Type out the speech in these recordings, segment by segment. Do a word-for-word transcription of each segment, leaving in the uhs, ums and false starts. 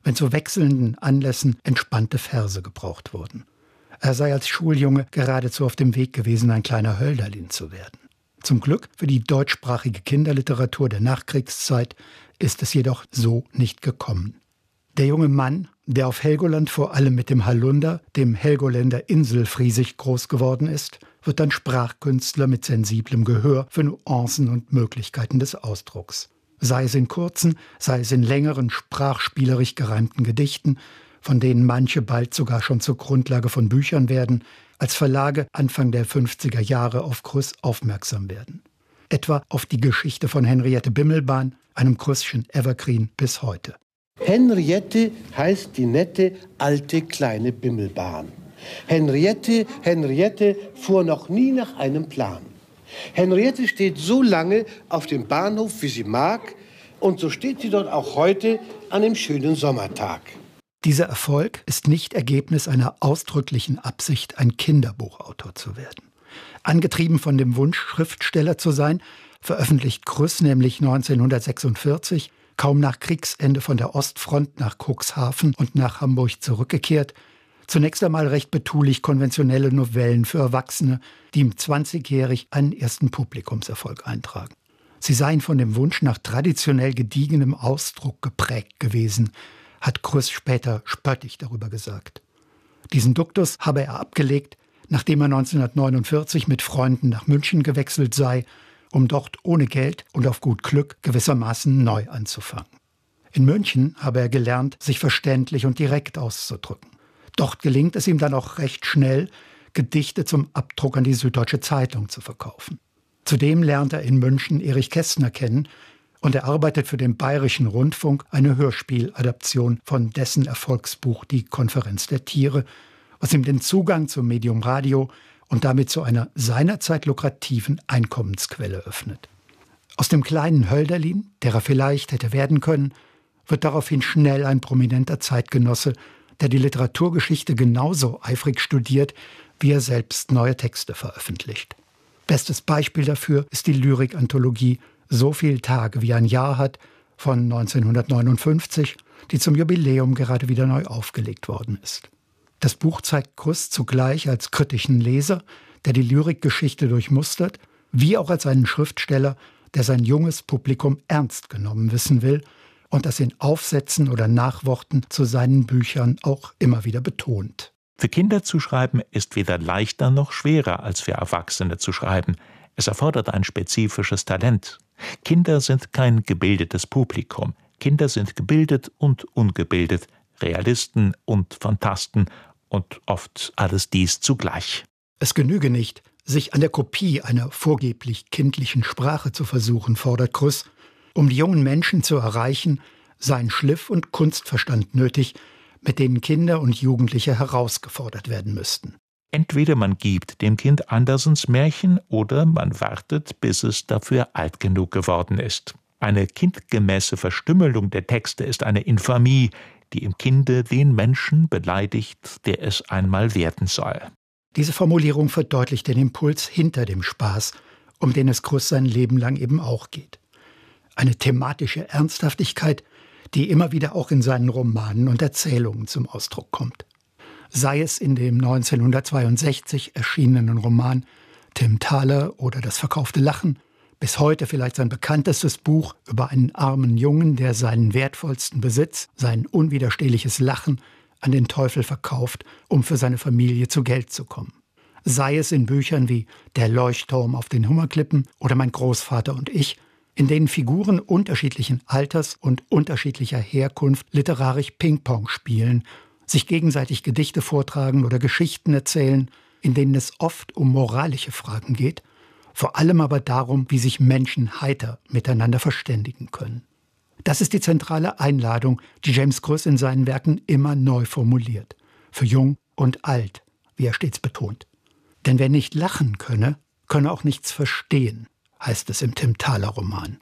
wenn zu wechselnden Anlässen entspannte Verse gebraucht wurden. Er sei als Schuljunge geradezu auf dem Weg gewesen, ein kleiner Hölderlin zu werden. Zum Glück für die deutschsprachige Kinderliteratur der Nachkriegszeit ist es jedoch so nicht gekommen. Der junge Mann, der auf Helgoland vor allem mit dem Hallunder, dem Helgoländer Inselfriesisch, groß geworden ist, wird dann Sprachkünstler mit sensiblem Gehör für Nuancen und Möglichkeiten des Ausdrucks. Sei es in kurzen, sei es in längeren, sprachspielerisch gereimten Gedichten, von denen manche bald sogar schon zur Grundlage von Büchern werden, als Verlage Anfang der fünfziger Jahre auf Krüss aufmerksam werden. Etwa auf die Geschichte von Henriette Bimmelbahn, einem Krüsschen Evergreen bis heute. Henriette heißt die nette, alte, kleine Bimmelbahn. Henriette, Henriette fuhr noch nie nach einem Plan. Henriette steht so lange auf dem Bahnhof, wie sie mag, und so steht sie dort auch heute an dem schönen Sommertag. Dieser Erfolg ist nicht Ergebnis einer ausdrücklichen Absicht, ein Kinderbuchautor zu werden. Angetrieben von dem Wunsch, Schriftsteller zu sein, veröffentlicht Krüss nämlich neunzehnhundertsechsundvierzig, kaum nach Kriegsende von der Ostfront nach Cuxhaven und nach Hamburg zurückgekehrt, zunächst einmal recht betulich konventionelle Novellen für Erwachsene, die ihm zwanzigjährig einen ersten Publikumserfolg eintragen. Sie seien von dem Wunsch nach traditionell gediegenem Ausdruck geprägt gewesen, hat Krüss später spöttisch darüber gesagt. Diesen Duktus habe er abgelegt, nachdem er neunzehnhundertneunundvierzig mit Freunden nach München gewechselt sei, um dort ohne Geld und auf gut Glück gewissermaßen neu anzufangen. In München habe er gelernt, sich verständlich und direkt auszudrücken. Dort gelingt es ihm dann auch recht schnell, Gedichte zum Abdruck an die Süddeutsche Zeitung zu verkaufen. Zudem lernt er in München Erich Kästner kennen, und er arbeitet für den Bayerischen Rundfunk eine Hörspieladaption von dessen Erfolgsbuch Die Konferenz der Tiere, was ihm den Zugang zum Medium Radio und damit zu einer seinerzeit lukrativen Einkommensquelle öffnet. Aus dem kleinen Hölderlin, der er vielleicht hätte werden können, wird daraufhin schnell ein prominenter Zeitgenosse, der die Literaturgeschichte genauso eifrig studiert, wie er selbst neue Texte veröffentlicht. Bestes Beispiel dafür ist die Lyrikanthologie So viel Tage wie ein Jahr hat von neunzehnhundertneunundfünfzig, die zum Jubiläum gerade wieder neu aufgelegt worden ist. Das Buch zeigt Krüss zugleich als kritischen Leser, der die Lyrikgeschichte durchmustert, wie auch als einen Schriftsteller, der sein junges Publikum ernst genommen wissen will und das in Aufsätzen oder Nachworten zu seinen Büchern auch immer wieder betont. Für Kinder zu schreiben ist weder leichter noch schwerer als für Erwachsene zu schreiben. Es erfordert ein spezifisches Talent. Kinder sind kein gebildetes Publikum. Kinder sind gebildet und ungebildet, Realisten und Phantasten und oft alles dies zugleich. Es genüge nicht, sich an der Kopie einer vorgeblich kindlichen Sprache zu versuchen, fordert Krüss. Um die jungen Menschen zu erreichen, seien Schliff und Kunstverstand nötig, mit denen Kinder und Jugendliche herausgefordert werden müssten. Entweder man gibt dem Kind Andersens Märchen oder man wartet, bis es dafür alt genug geworden ist. Eine kindgemäße Verstümmelung der Texte ist eine Infamie, die im Kinde den Menschen beleidigt, der es einmal werden soll. Diese Formulierung verdeutlicht den Impuls hinter dem Spaß, um den es Krüss sein Leben lang eben auch geht. Eine thematische Ernsthaftigkeit, die immer wieder auch in seinen Romanen und Erzählungen zum Ausdruck kommt. Sei es in dem neunzehnhundertzweiundsechzig erschienenen Roman Tim Thaler oder Das verkaufte Lachen, bis heute vielleicht sein bekanntestes Buch über einen armen Jungen, der seinen wertvollsten Besitz, sein unwiderstehliches Lachen, an den Teufel verkauft, um für seine Familie zu Geld zu kommen. Sei es in Büchern wie Der Leuchtturm auf den Hummerklippen oder Mein Großvater und ich, in denen Figuren unterschiedlichen Alters und unterschiedlicher Herkunft literarisch Ping-Pong spielen, sich gegenseitig Gedichte vortragen oder Geschichten erzählen, in denen es oft um moralische Fragen geht, vor allem aber darum, wie sich Menschen heiter miteinander verständigen können. Das ist die zentrale Einladung, die James Krüss in seinen Werken immer neu formuliert. Für jung und alt, wie er stets betont. Denn wer nicht lachen könne, könne auch nichts verstehen, heißt es im Tim Thaler Roman.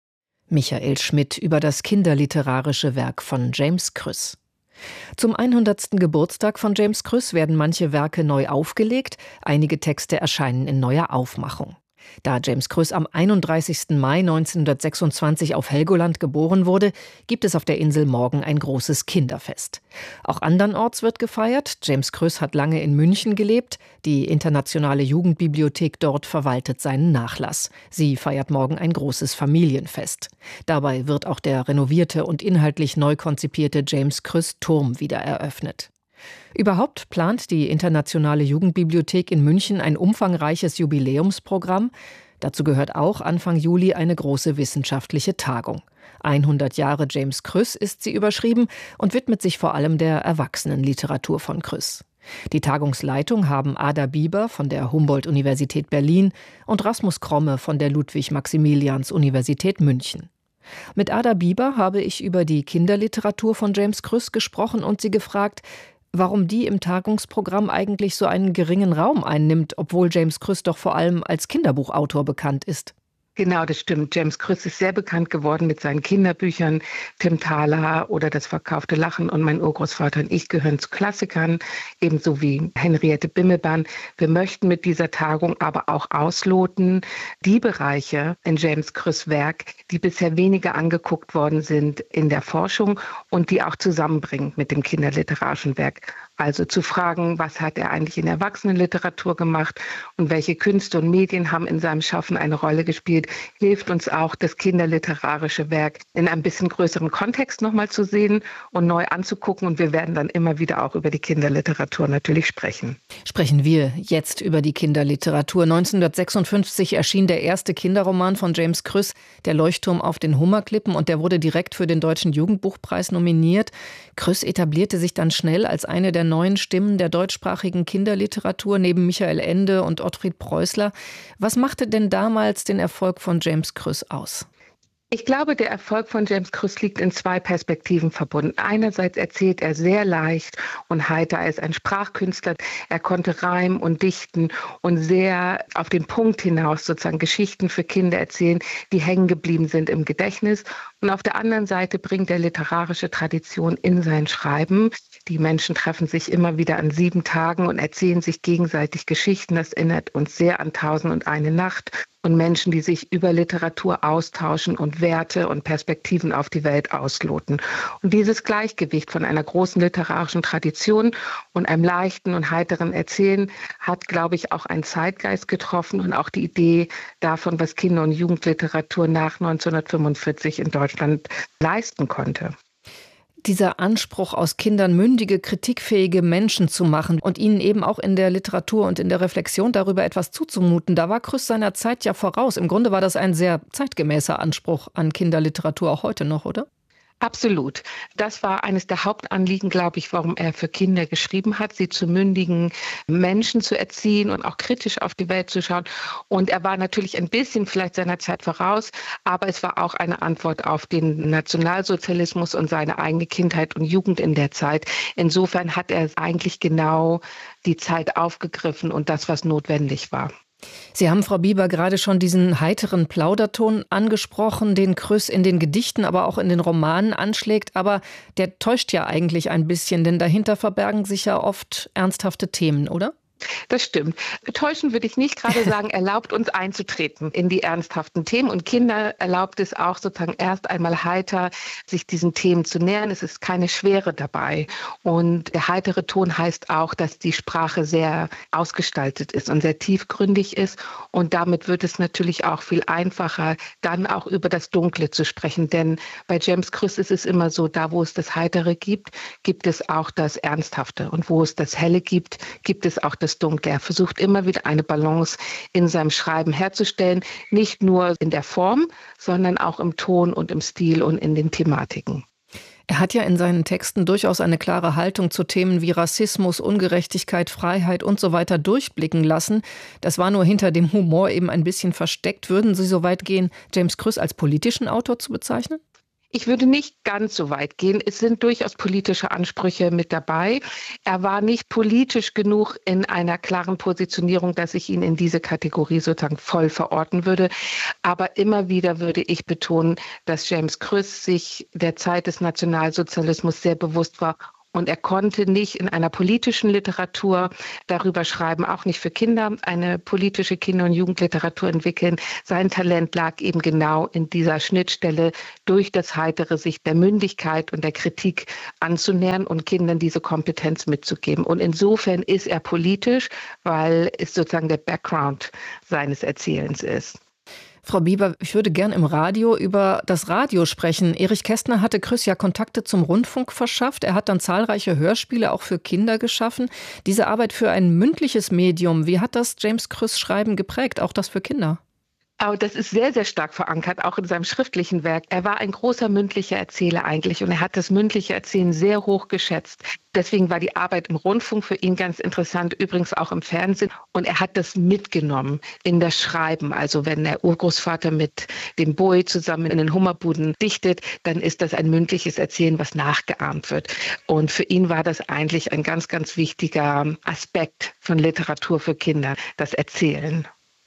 Michael Schmidt über das kinderliterarische Werk von James Krüss. Zum hundertsten Geburtstag von James Krüss werden manche Werke neu aufgelegt, einige Texte erscheinen in neuer Aufmachung. Da James Kröss am einunddreißigsten Mai neunzehnhundertsechsundzwanzig auf Helgoland geboren wurde, gibt es auf der Insel morgen ein großes Kinderfest. Auch andernorts wird gefeiert. James Kröss hat lange in München gelebt. Die internationale Jugendbibliothek dort verwaltet seinen Nachlass. Sie feiert morgen ein großes Familienfest. Dabei wird auch der renovierte und inhaltlich neu konzipierte James Kröss Turm wieder eröffnet. Überhaupt plant die Internationale Jugendbibliothek in München ein umfangreiches Jubiläumsprogramm. Dazu gehört auch Anfang Juli eine große wissenschaftliche Tagung. hundert Jahre James Kröss ist sie überschrieben und widmet sich vor allem der Erwachsenenliteratur von Kröss. Die Tagungsleitung haben Ada Bieber von der Humboldt-Universität Berlin und Rasmus Kromme von der Ludwig-Maximilians-Universität München. Mit Ada Bieber habe ich über die Kinderliteratur von James Kröss gesprochen und sie gefragt, warum die im Tagungsprogramm eigentlich so einen geringen Raum einnimmt, obwohl James Kröss doch vor allem als Kinderbuchautor bekannt ist. Genau, das stimmt. James Kröss ist sehr bekannt geworden mit seinen Kinderbüchern. Tim Thaler oder Das verkaufte Lachen und Mein Urgroßvater und ich gehören zu Klassikern, ebenso wie Henriette Bimmelbahn. Wir möchten mit dieser Tagung aber auch ausloten, die Bereiche in James Kröss Werk, die bisher weniger angeguckt worden sind in der Forschung und die auch zusammenbringen mit dem kinderliterarischen Werk. Also zu fragen, was hat er eigentlich in Erwachsenenliteratur gemacht und welche Künste und Medien haben in seinem Schaffen eine Rolle gespielt, hilft uns auch, das kinderliterarische Werk in einem bisschen größeren Kontext nochmal zu sehen und neu anzugucken. Und wir werden dann immer wieder auch über die Kinderliteratur natürlich sprechen. Sprechen wir jetzt über die Kinderliteratur. neunzehnhundertsechsundfünfzig erschien der erste Kinderroman von James Kröss, Der Leuchtturm auf den Hummerklippen, und der wurde direkt für den Deutschen Jugendbuchpreis nominiert. Kröss etablierte sich dann schnell als eine der neuen Stimmen der deutschsprachigen Kinderliteratur neben Michael Ende und Ottfried Preußler. Was machte denn damals den Erfolg von James Kröss aus? Ich glaube, der Erfolg von James Kröss liegt in zwei Perspektiven verbunden. Einerseits erzählt er sehr leicht und heiter. Er ist ein Sprachkünstler. Er konnte reimen und dichten und sehr auf den Punkt hinaus sozusagen Geschichten für Kinder erzählen, die hängen geblieben sind im Gedächtnis. Und auf der anderen Seite bringt er literarische Tradition in sein Schreiben. Die Menschen treffen sich immer wieder an sieben Tagen und erzählen sich gegenseitig Geschichten. Das erinnert uns sehr an Tausend und eine Nacht. Und Menschen, die sich über Literatur austauschen und Werte und Perspektiven auf die Welt ausloten. Und dieses Gleichgewicht von einer großen literarischen Tradition und einem leichten und heiteren Erzählen hat, glaube ich, auch einen Zeitgeist getroffen und auch die Idee davon, was Kinder- und Jugendliteratur nach neunzehnhundertfünfundvierzig in Deutschland leisten konnte. Dieser Anspruch, aus Kindern mündige, kritikfähige Menschen zu machen und ihnen eben auch in der Literatur und in der Reflexion darüber etwas zuzumuten, da war Kröss seiner Zeit ja voraus. Im Grunde war das ein sehr zeitgemäßer Anspruch an Kinderliteratur, auch heute noch, oder? Absolut. Das war eines der Hauptanliegen, glaube ich, warum er für Kinder geschrieben hat, sie zu mündigen Menschen zu erziehen und auch kritisch auf die Welt zu schauen. Und er war natürlich ein bisschen vielleicht seiner Zeit voraus, aber es war auch eine Antwort auf den Nationalsozialismus und seine eigene Kindheit und Jugend in der Zeit. Insofern hat er eigentlich genau die Zeit aufgegriffen und das, was notwendig war. Sie haben, Frau Bieber, gerade schon diesen heiteren Plauderton angesprochen, den Kröss in den Gedichten, aber auch in den Romanen anschlägt. Aber der täuscht ja eigentlich ein bisschen, denn dahinter verbergen sich ja oft ernsthafte Themen, oder? Das stimmt. Täuschen würde ich nicht gerade sagen, erlaubt uns einzutreten in die ernsthaften Themen. Und Kinder erlaubt es auch sozusagen erst einmal heiter, sich diesen Themen zu nähern. Es ist keine Schwere dabei. Und der heitere Ton heißt auch, dass die Sprache sehr ausgestaltet ist und sehr tiefgründig ist. Und damit wird es natürlich auch viel einfacher, dann auch über das Dunkle zu sprechen. Denn bei James Kröss ist es immer so, da wo es das Heitere gibt, gibt es auch das Ernsthafte. Und wo es das Helle gibt, gibt es auch das Dunkle. Er versucht immer wieder eine Balance in seinem Schreiben herzustellen, nicht nur in der Form, sondern auch im Ton und im Stil und in den Thematiken. Er hat ja in seinen Texten durchaus eine klare Haltung zu Themen wie Rassismus, Ungerechtigkeit, Freiheit und so weiter durchblicken lassen. Das war nur hinter dem Humor eben ein bisschen versteckt. Würden Sie so weit gehen, James Kröss als politischen Autor zu bezeichnen? Ich würde nicht ganz so weit gehen. Es sind durchaus politische Ansprüche mit dabei. Er war nicht politisch genug in einer klaren Positionierung, dass ich ihn in diese Kategorie sozusagen voll verorten würde. Aber immer wieder würde ich betonen, dass James Kröss sich der Zeit des Nationalsozialismus sehr bewusst war Und er konnte nicht in einer politischen Literatur darüber schreiben, auch nicht für Kinder, eine politische Kinder- und Jugendliteratur entwickeln. Sein Talent lag eben genau in dieser Schnittstelle, durch das heitere sich der Mündigkeit und der Kritik anzunähern und Kindern diese Kompetenz mitzugeben. Und insofern ist er politisch, weil es sozusagen der Background seines Erzählens ist. Frau Bieber, ich würde gern im Radio über das Radio sprechen. Erich Kästner hatte Krüss ja Kontakte zum Rundfunk verschafft. Er hat dann zahlreiche Hörspiele auch für Kinder geschaffen. Diese Arbeit für ein mündliches Medium, wie hat das James Krüss Schreiben geprägt, auch das für Kinder? Aber das ist sehr, sehr stark verankert, auch in seinem schriftlichen Werk. Er war ein großer mündlicher Erzähler eigentlich und er hat das mündliche Erzählen sehr hoch geschätzt. Deswegen war die Arbeit im Rundfunk für ihn ganz interessant, übrigens auch im Fernsehen. Und er hat das mitgenommen in das Schreiben. Also wenn der Urgroßvater mit dem Boy zusammen in den Hummerbuden dichtet, dann ist das ein mündliches Erzählen, was nachgeahmt wird. Und für ihn war das eigentlich ein ganz, ganz wichtiger Aspekt von Literatur für Kinder, das Erzählen.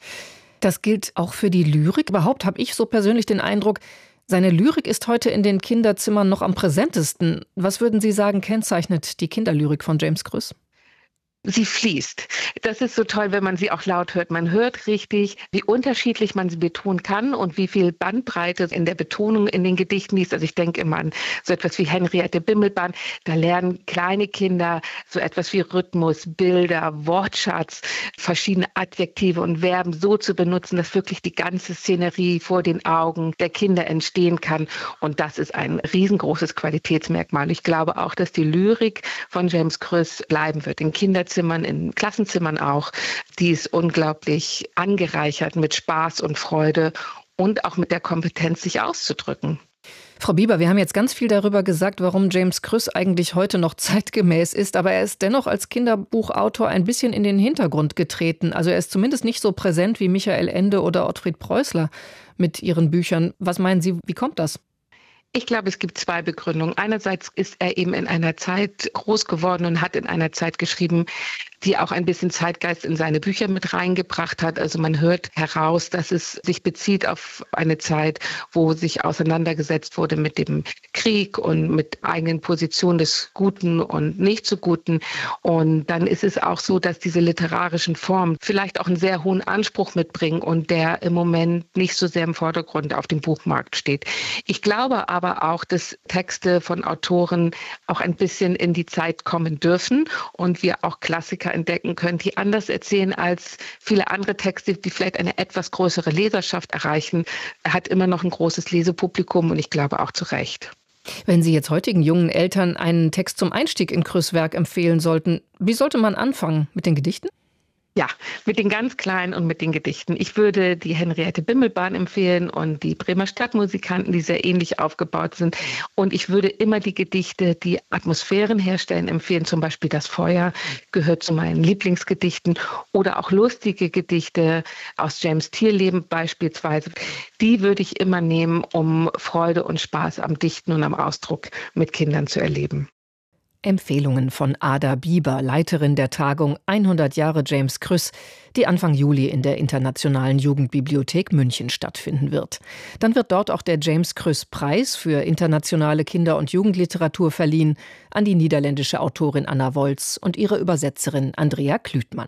Das gilt auch für die Lyrik. Überhaupt habe ich so persönlich den Eindruck, seine Lyrik ist heute in den Kinderzimmern noch am präsentesten. Was würden Sie sagen, kennzeichnet die Kinderlyrik von James Krüss? Sie fließt. Das ist so toll, wenn man sie auch laut hört. Man hört richtig, wie unterschiedlich man sie betonen kann und wie viel Bandbreite in der Betonung in den Gedichten ist. Also ich denke immer an so etwas wie Henriette Bimmelbahn. Da lernen kleine Kinder so etwas wie Rhythmus, Bilder, Wortschatz, verschiedene Adjektive und Verben so zu benutzen, dass wirklich die ganze Szenerie vor den Augen der Kinder entstehen kann. Und das ist ein riesengroßes Qualitätsmerkmal. Ich glaube auch, dass die Lyrik von James Krüss bleiben wird in Kinderzimmern, in Klassenzimmern auch. Die ist unglaublich angereichert mit Spaß und Freude und auch mit der Kompetenz, sich auszudrücken. Frau Bieber, wir haben jetzt ganz viel darüber gesagt, warum James Krüss eigentlich heute noch zeitgemäß ist, aber er ist dennoch als Kinderbuchautor ein bisschen in den Hintergrund getreten. Also er ist zumindest nicht so präsent wie Michael Ende oder Ottfried Preußler mit ihren Büchern. Was meinen Sie, wie kommt das? Ich glaube, es gibt zwei Begründungen. Einerseits ist er eben in einer Zeit groß geworden und hat in einer Zeit geschrieben, die auch ein bisschen Zeitgeist in seine Bücher mit reingebracht hat. Also man hört heraus, dass es sich bezieht auf eine Zeit, wo sich auseinandergesetzt wurde mit dem Krieg und mit eigenen Positionen des Guten und nicht so Guten. Und dann ist es auch so, dass diese literarischen Formen vielleicht auch einen sehr hohen Anspruch mitbringen und der im Moment nicht so sehr im Vordergrund auf dem Buchmarkt steht. Ich glaube aber auch, dass Texte von Autoren auch ein bisschen in die Zeit kommen dürfen und wir auch Klassiker entdecken können, die anders erzählen als viele andere Texte, die vielleicht eine etwas größere Leserschaft erreichen. Er hat immer noch ein großes Lesepublikum und ich glaube auch zu Recht. Wenn Sie jetzt heutigen jungen Eltern einen Text zum Einstieg in Krüss' Werk empfehlen sollten, wie sollte man anfangen? Mit den Gedichten? Ja, mit den ganz Kleinen und mit den Gedichten. Ich würde die Henriette Bimmelbahn empfehlen und die Bremer Stadtmusikanten, die sehr ähnlich aufgebaut sind. Und ich würde immer die Gedichte, die Atmosphären herstellen, empfehlen. Zum Beispiel Das Feuer gehört zu meinen Lieblingsgedichten oder auch lustige Gedichte aus James' Tierleben beispielsweise. Die würde ich immer nehmen, um Freude und Spaß am Dichten und am Ausdruck mit Kindern zu erleben. Empfehlungen von Ada Bieber, Leiterin der Tagung hundert Jahre James Krüss, die Anfang Juli in der Internationalen Jugendbibliothek München stattfinden wird. Dann wird dort auch der James Krüss Preis für internationale Kinder- und Jugendliteratur verliehen an die niederländische Autorin Anna Wolz und ihre Übersetzerin Andrea Klütmann.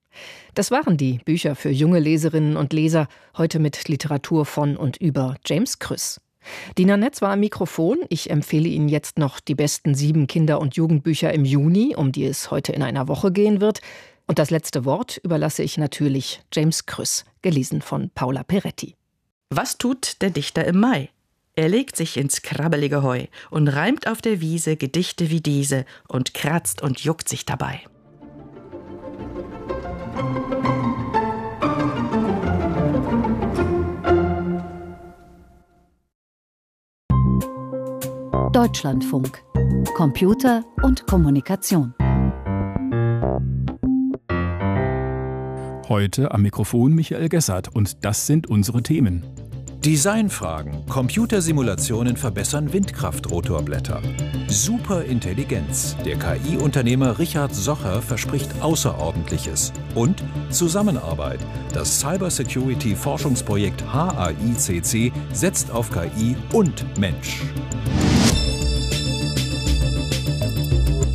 Das waren die Bücher für junge Leserinnen und Leser, heute mit Literatur von und über James Krüss. Dina Netz war am Mikrofon. Ich empfehle Ihnen jetzt noch die besten sieben Kinder- und Jugendbücher im Juni, um die es heute in einer Woche gehen wird. Und das letzte Wort überlasse ich natürlich James Krüss, gelesen von Paula Peretti. Was tut der Dichter im Mai? Er legt sich ins krabbelige Heu und reimt auf der Wiese Gedichte wie diese und kratzt und juckt sich dabei. Deutschlandfunk. Computer und Kommunikation. Heute am Mikrofon Michael Gessert und das sind unsere Themen. Designfragen. Computersimulationen verbessern Windkraftrotorblätter. Superintelligenz. Der K I-Unternehmer Richard Socher verspricht Außerordentliches. Und Zusammenarbeit. Das Cybersecurity-Forschungsprojekt H A I C C setzt auf K I und Mensch.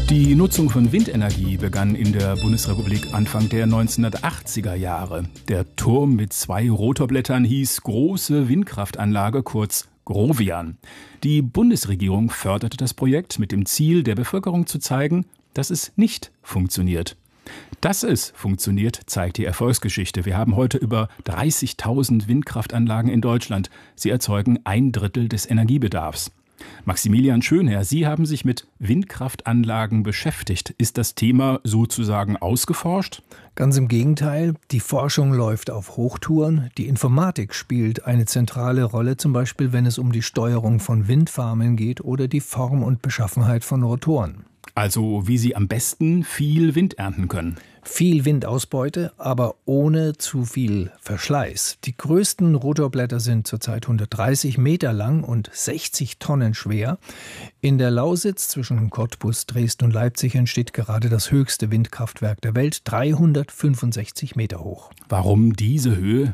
Die Nutzung von Windenergie begann in der Bundesrepublik Anfang der neunzehnhundertachtziger Jahre. Der Turm mit zwei Rotorblättern hieß Große Windkraftanlage, kurz Grovian. Die Bundesregierung förderte das Projekt mit dem Ziel, der Bevölkerung zu zeigen, dass es nicht funktioniert. Dass es funktioniert, zeigt die Erfolgsgeschichte. Wir haben heute über dreißigtausend Windkraftanlagen in Deutschland. Sie erzeugen ein Drittel des Energiebedarfs. Maximilian Schönherr, Sie haben sich mit Windkraftanlagen beschäftigt. Ist das Thema sozusagen ausgeforscht? Ganz im Gegenteil. Die Forschung läuft auf Hochtouren. Die Informatik spielt eine zentrale Rolle, zum Beispiel wenn es um die Steuerung von Windfarmen geht oder die Form und Beschaffenheit von Rotoren. Also wie Sie am besten viel Wind ernten können. Viel Windausbeute, aber ohne zu viel Verschleiß. Die größten Rotorblätter sind zurzeit hundertdreißig Meter lang und sechzig Tonnen schwer. In der Lausitz zwischen Cottbus, Dresden und Leipzig entsteht gerade das höchste Windkraftwerk der Welt, dreihundertfünfundsechzig Meter hoch. Warum diese Höhe?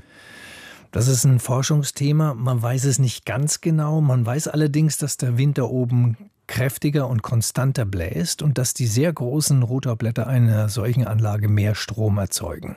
Das ist ein Forschungsthema. Man weiß es nicht ganz genau. Man weiß allerdings, dass der Wind da oben kräftiger und konstanter bläst und dass die sehr großen Rotorblätter einer solchen Anlage mehr Strom erzeugen.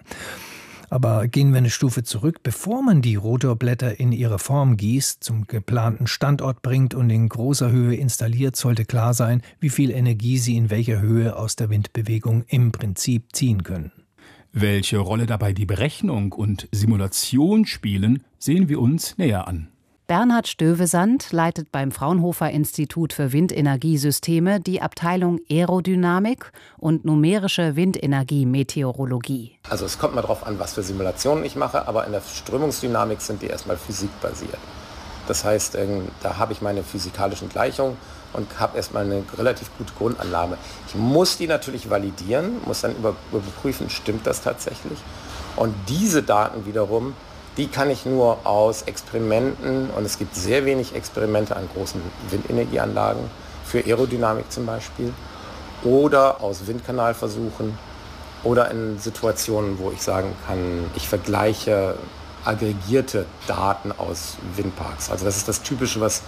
Aber gehen wir eine Stufe zurück. Bevor man die Rotorblätter in ihre Form gießt, zum geplanten Standort bringt und in großer Höhe installiert, sollte klar sein, wie viel Energie sie in welcher Höhe aus der Windbewegung im Prinzip ziehen können. Welche Rolle dabei die Berechnung und Simulation spielen, sehen wir uns näher an. Bernhard Stövesand leitet beim Fraunhofer-Institut für Windenergiesysteme die Abteilung Aerodynamik und numerische Windenergie-Meteorologie. Also es kommt mal drauf an, was für Simulationen ich mache, aber in der Strömungsdynamik sind die erstmal physikbasiert. Das heißt, da habe ich meine physikalischen Gleichungen und habe erstmal eine relativ gute Grundannahme. Ich muss die natürlich validieren, muss dann überprüfen, stimmt das tatsächlich? Und diese Daten wiederum, die kann ich nur aus Experimenten, und es gibt sehr wenig Experimente an großen Windenergieanlagen, für Aerodynamik zum Beispiel, oder aus Windkanalversuchen oder in Situationen, wo ich sagen kann, ich vergleiche aggregierte Daten aus Windparks. Also das ist das Typische, was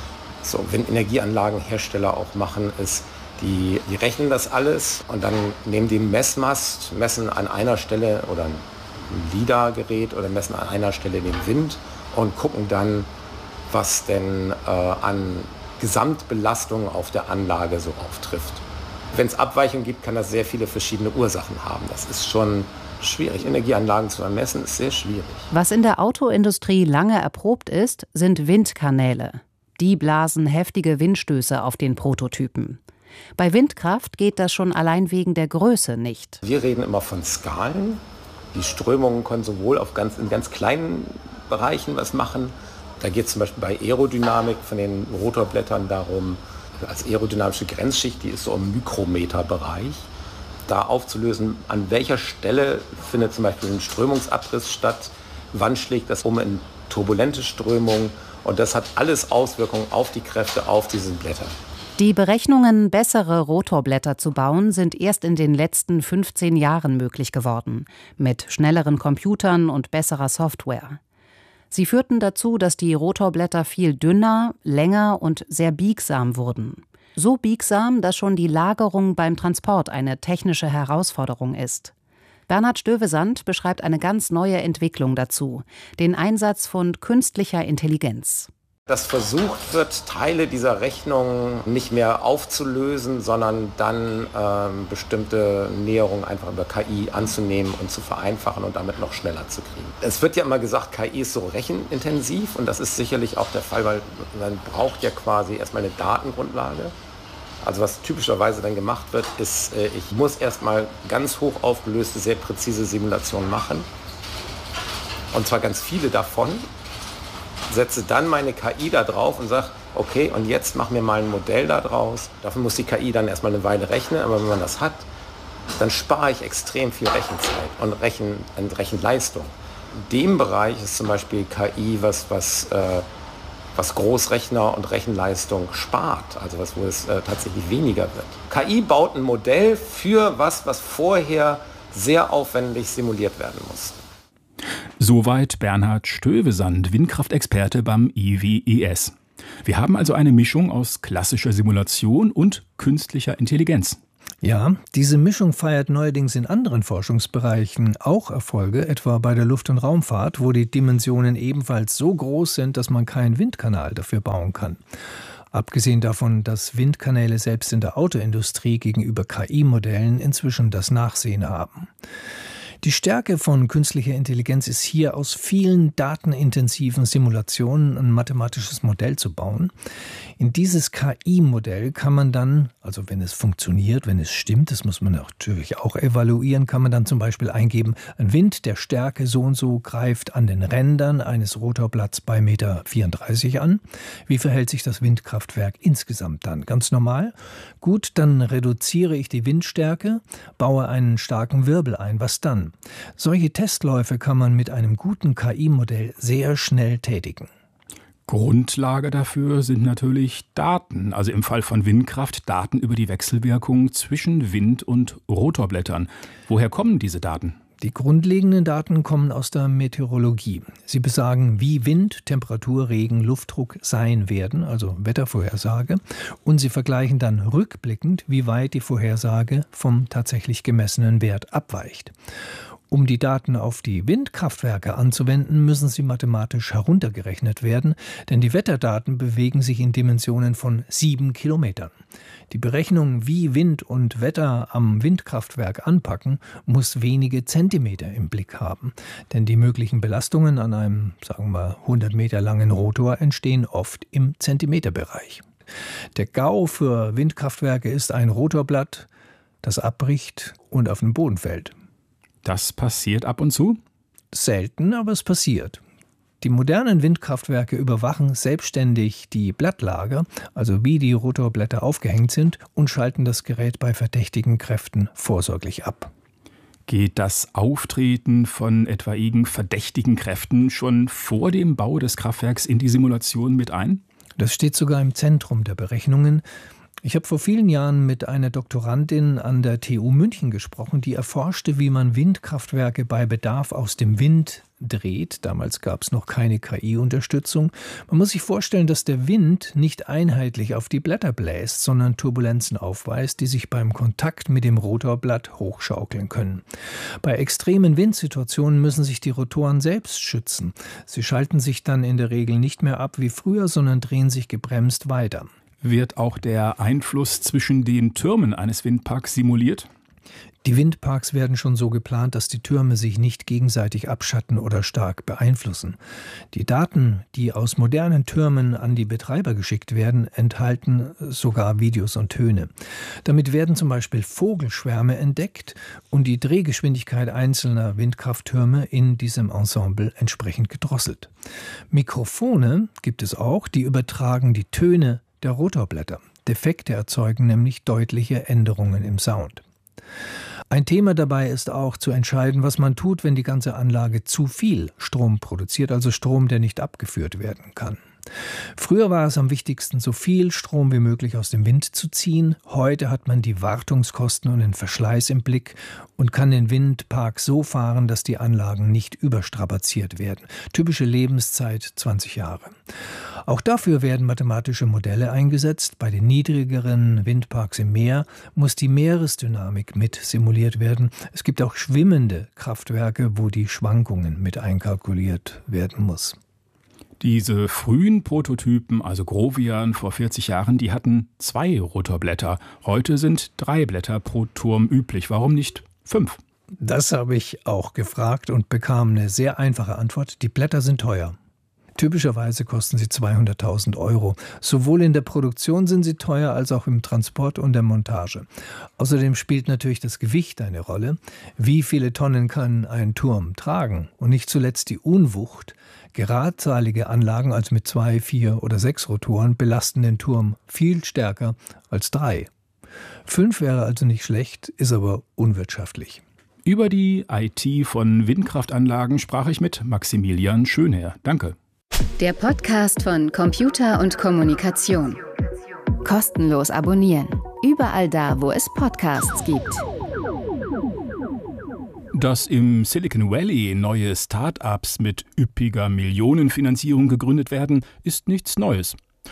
so Windenergieanlagenhersteller auch machen, ist, die, die rechnen das alles und dann nehmen die einen Messmast, messen an einer Stelle oder ein LIDAR-Gerät oder messen an einer Stelle den Wind und gucken dann, was denn äh, an Gesamtbelastung auf der Anlage so auftrifft. Wenn es Abweichungen gibt, kann das sehr viele verschiedene Ursachen haben. Das ist schon schwierig. Energieanlagen zu ermessen ist sehr schwierig. Was in der Autoindustrie lange erprobt ist, sind Windkanäle. Die blasen heftige Windstöße auf den Prototypen. Bei Windkraft geht das schon allein wegen der Größe nicht. Wir reden immer von Skalen. Die Strömungen können sowohl auf ganz, in ganz kleinen Bereichen was machen. Da geht es zum Beispiel bei Aerodynamik von den Rotorblättern darum, als aerodynamische Grenzschicht, die ist so im Mikrometerbereich, da aufzulösen, an welcher Stelle findet zum Beispiel ein Strömungsabriss statt, wann schlägt das um in turbulente Strömungen, und das hat alles Auswirkungen auf die Kräfte auf diesen Blättern. Die Berechnungen, bessere Rotorblätter zu bauen, sind erst in den letzten fünfzehn Jahren möglich geworden, mit schnelleren Computern und besserer Software. Sie führten dazu, dass die Rotorblätter viel dünner, länger und sehr biegsam wurden. So biegsam, dass schon die Lagerung beim Transport eine technische Herausforderung ist. Bernhard Stövesand beschreibt eine ganz neue Entwicklung dazu, den Einsatz von künstlicher Intelligenz. Dass versucht wird, Teile dieser Rechnung nicht mehr aufzulösen, sondern dann ähm, bestimmte Näherungen einfach über K I anzunehmen und zu vereinfachen und damit noch schneller zu kriegen. Es wird ja immer gesagt, K I ist so rechenintensiv, und das ist sicherlich auch der Fall, weil man braucht ja quasi erstmal eine Datengrundlage. Also was typischerweise dann gemacht wird, ist, äh, ich muss erstmal ganz hoch aufgelöste, sehr präzise Simulationen machen, und zwar ganz viele davon. Setze dann meine K I da drauf und sage, okay, und jetzt mach mir mal ein Modell da draus. Dafür muss die K I dann erstmal eine Weile rechnen, aber wenn man das hat, dann spare ich extrem viel Rechenzeit und Rechen, und Rechenleistung. In dem Bereich ist zum Beispiel K I was, was, äh, was Großrechner und Rechenleistung spart, also was, wo es äh, tatsächlich weniger wird. K I baut ein Modell für was, was vorher sehr aufwendig simuliert werden muss. Soweit Bernhard Stövesand, Windkraftexperte beim I W E S. Wir haben also eine Mischung aus klassischer Simulation und künstlicher Intelligenz. Ja, diese Mischung feiert neuerdings in anderen Forschungsbereichen auch Erfolge, etwa bei der Luft- und Raumfahrt, wo die Dimensionen ebenfalls so groß sind, dass man keinen Windkanal dafür bauen kann. Abgesehen davon, dass Windkanäle selbst in der Autoindustrie gegenüber K I-Modellen inzwischen das Nachsehen haben. Die Stärke von künstlicher Intelligenz ist hier, aus vielen datenintensiven Simulationen ein mathematisches Modell zu bauen. In dieses K I-Modell kann man dann, also wenn es funktioniert, wenn es stimmt, das muss man natürlich auch evaluieren, kann man dann zum Beispiel eingeben, ein Wind der Stärke so und so greift an den Rändern eines Rotorblatts bei Meter vierunddreißig an. Wie verhält sich das Windkraftwerk insgesamt dann? Ganz normal. Gut, dann reduziere ich die Windstärke, baue einen starken Wirbel ein. Was dann? Solche Testläufe kann man mit einem guten K I-Modell sehr schnell tätigen. Grundlage dafür sind natürlich Daten, also im Fall von Windkraft Daten über die Wechselwirkung zwischen Wind und Rotorblättern. Woher kommen diese Daten? Die grundlegenden Daten kommen aus der Meteorologie. Sie besagen, wie Wind, Temperatur, Regen, Luftdruck sein werden, also Wettervorhersage. Und sie vergleichen dann rückblickend, wie weit die Vorhersage vom tatsächlich gemessenen Wert abweicht. Um die Daten auf die Windkraftwerke anzuwenden, müssen sie mathematisch heruntergerechnet werden, denn die Wetterdaten bewegen sich in Dimensionen von sieben Kilometern. Die Berechnung, wie Wind und Wetter am Windkraftwerk anpacken, muss wenige Zentimeter im Blick haben, denn die möglichen Belastungen an einem, sagen wir, hundert Meter langen Rotor entstehen oft im Zentimeterbereich. Der GAU für Windkraftwerke ist ein Rotorblatt, das abbricht und auf den Boden fällt. Das passiert ab und zu? Selten, aber es passiert. Die modernen Windkraftwerke überwachen selbstständig die Blattlager, also wie die Rotorblätter aufgehängt sind, und schalten das Gerät bei verdächtigen Kräften vorsorglich ab. Geht das Auftreten von etwaigen verdächtigen Kräften schon vor dem Bau des Kraftwerks in die Simulation mit ein? Das steht sogar im Zentrum der Berechnungen. Ich habe vor vielen Jahren mit einer Doktorandin an der T U München gesprochen, die erforschte, wie man Windkraftwerke bei Bedarf aus dem Wind dreht. Damals gab es noch keine K I-Unterstützung. Man muss sich vorstellen, dass der Wind nicht einheitlich auf die Blätter bläst, sondern Turbulenzen aufweist, die sich beim Kontakt mit dem Rotorblatt hochschaukeln können. Bei extremen Windsituationen müssen sich die Rotoren selbst schützen. Sie schalten sich dann in der Regel nicht mehr ab wie früher, sondern drehen sich gebremst weiter. Wird auch der Einfluss zwischen den Türmen eines Windparks simuliert? Die Windparks werden schon so geplant, dass die Türme sich nicht gegenseitig abschatten oder stark beeinflussen. Die Daten, die aus modernen Türmen an die Betreiber geschickt werden, enthalten sogar Videos und Töne. Damit werden zum Beispiel Vogelschwärme entdeckt und die Drehgeschwindigkeit einzelner Windkrafttürme in diesem Ensemble entsprechend gedrosselt. Mikrofone gibt es auch, die übertragen die Töne der Rotorblätter. Defekte erzeugen nämlich deutliche Änderungen im Sound. Ein Thema dabei ist auch zu entscheiden, was man tut, wenn die ganze Anlage zu viel Strom produziert, also Strom, der nicht abgeführt werden kann. Früher war es am wichtigsten, so viel Strom wie möglich aus dem Wind zu ziehen. Heute hat man die Wartungskosten und den Verschleiß im Blick und kann den Windpark so fahren, dass die Anlagen nicht überstrapaziert werden. Typische Lebenszeit zwanzig Jahre. Auch dafür werden mathematische Modelle eingesetzt. Bei den niedrigeren Windparks im Meer muss die Meeresdynamik mit simuliert werden. Es gibt auch schwimmende Kraftwerke, wo die Schwankungen mit einkalkuliert werden muss. Diese frühen Prototypen, also Grovian vor vierzig Jahren, die hatten zwei Rotorblätter. Heute sind drei Blätter pro Turm üblich. Warum nicht fünf? Das habe ich auch gefragt und bekam eine sehr einfache Antwort. Die Blätter sind teuer. Typischerweise kosten sie zweihunderttausend Euro. Sowohl in der Produktion sind sie teuer als auch im Transport und der Montage. Außerdem spielt natürlich das Gewicht eine Rolle. Wie viele Tonnen kann ein Turm tragen? Und nicht zuletzt die Unwucht. Geradzahlige Anlagen, also mit zwei, vier oder sechs Rotoren, belasten den Turm viel stärker als drei. Fünf wäre also nicht schlecht, ist aber unwirtschaftlich. Über die I T von Windkraftanlagen sprach ich mit Maximilian Schönherr. Danke. Der Podcast von Computer und Kommunikation. Kostenlos abonnieren. Überall da, wo es Podcasts gibt. Dass im Silicon Valley neue Start-ups mit üppiger Millionenfinanzierung gegründet werden, ist nichts Neues.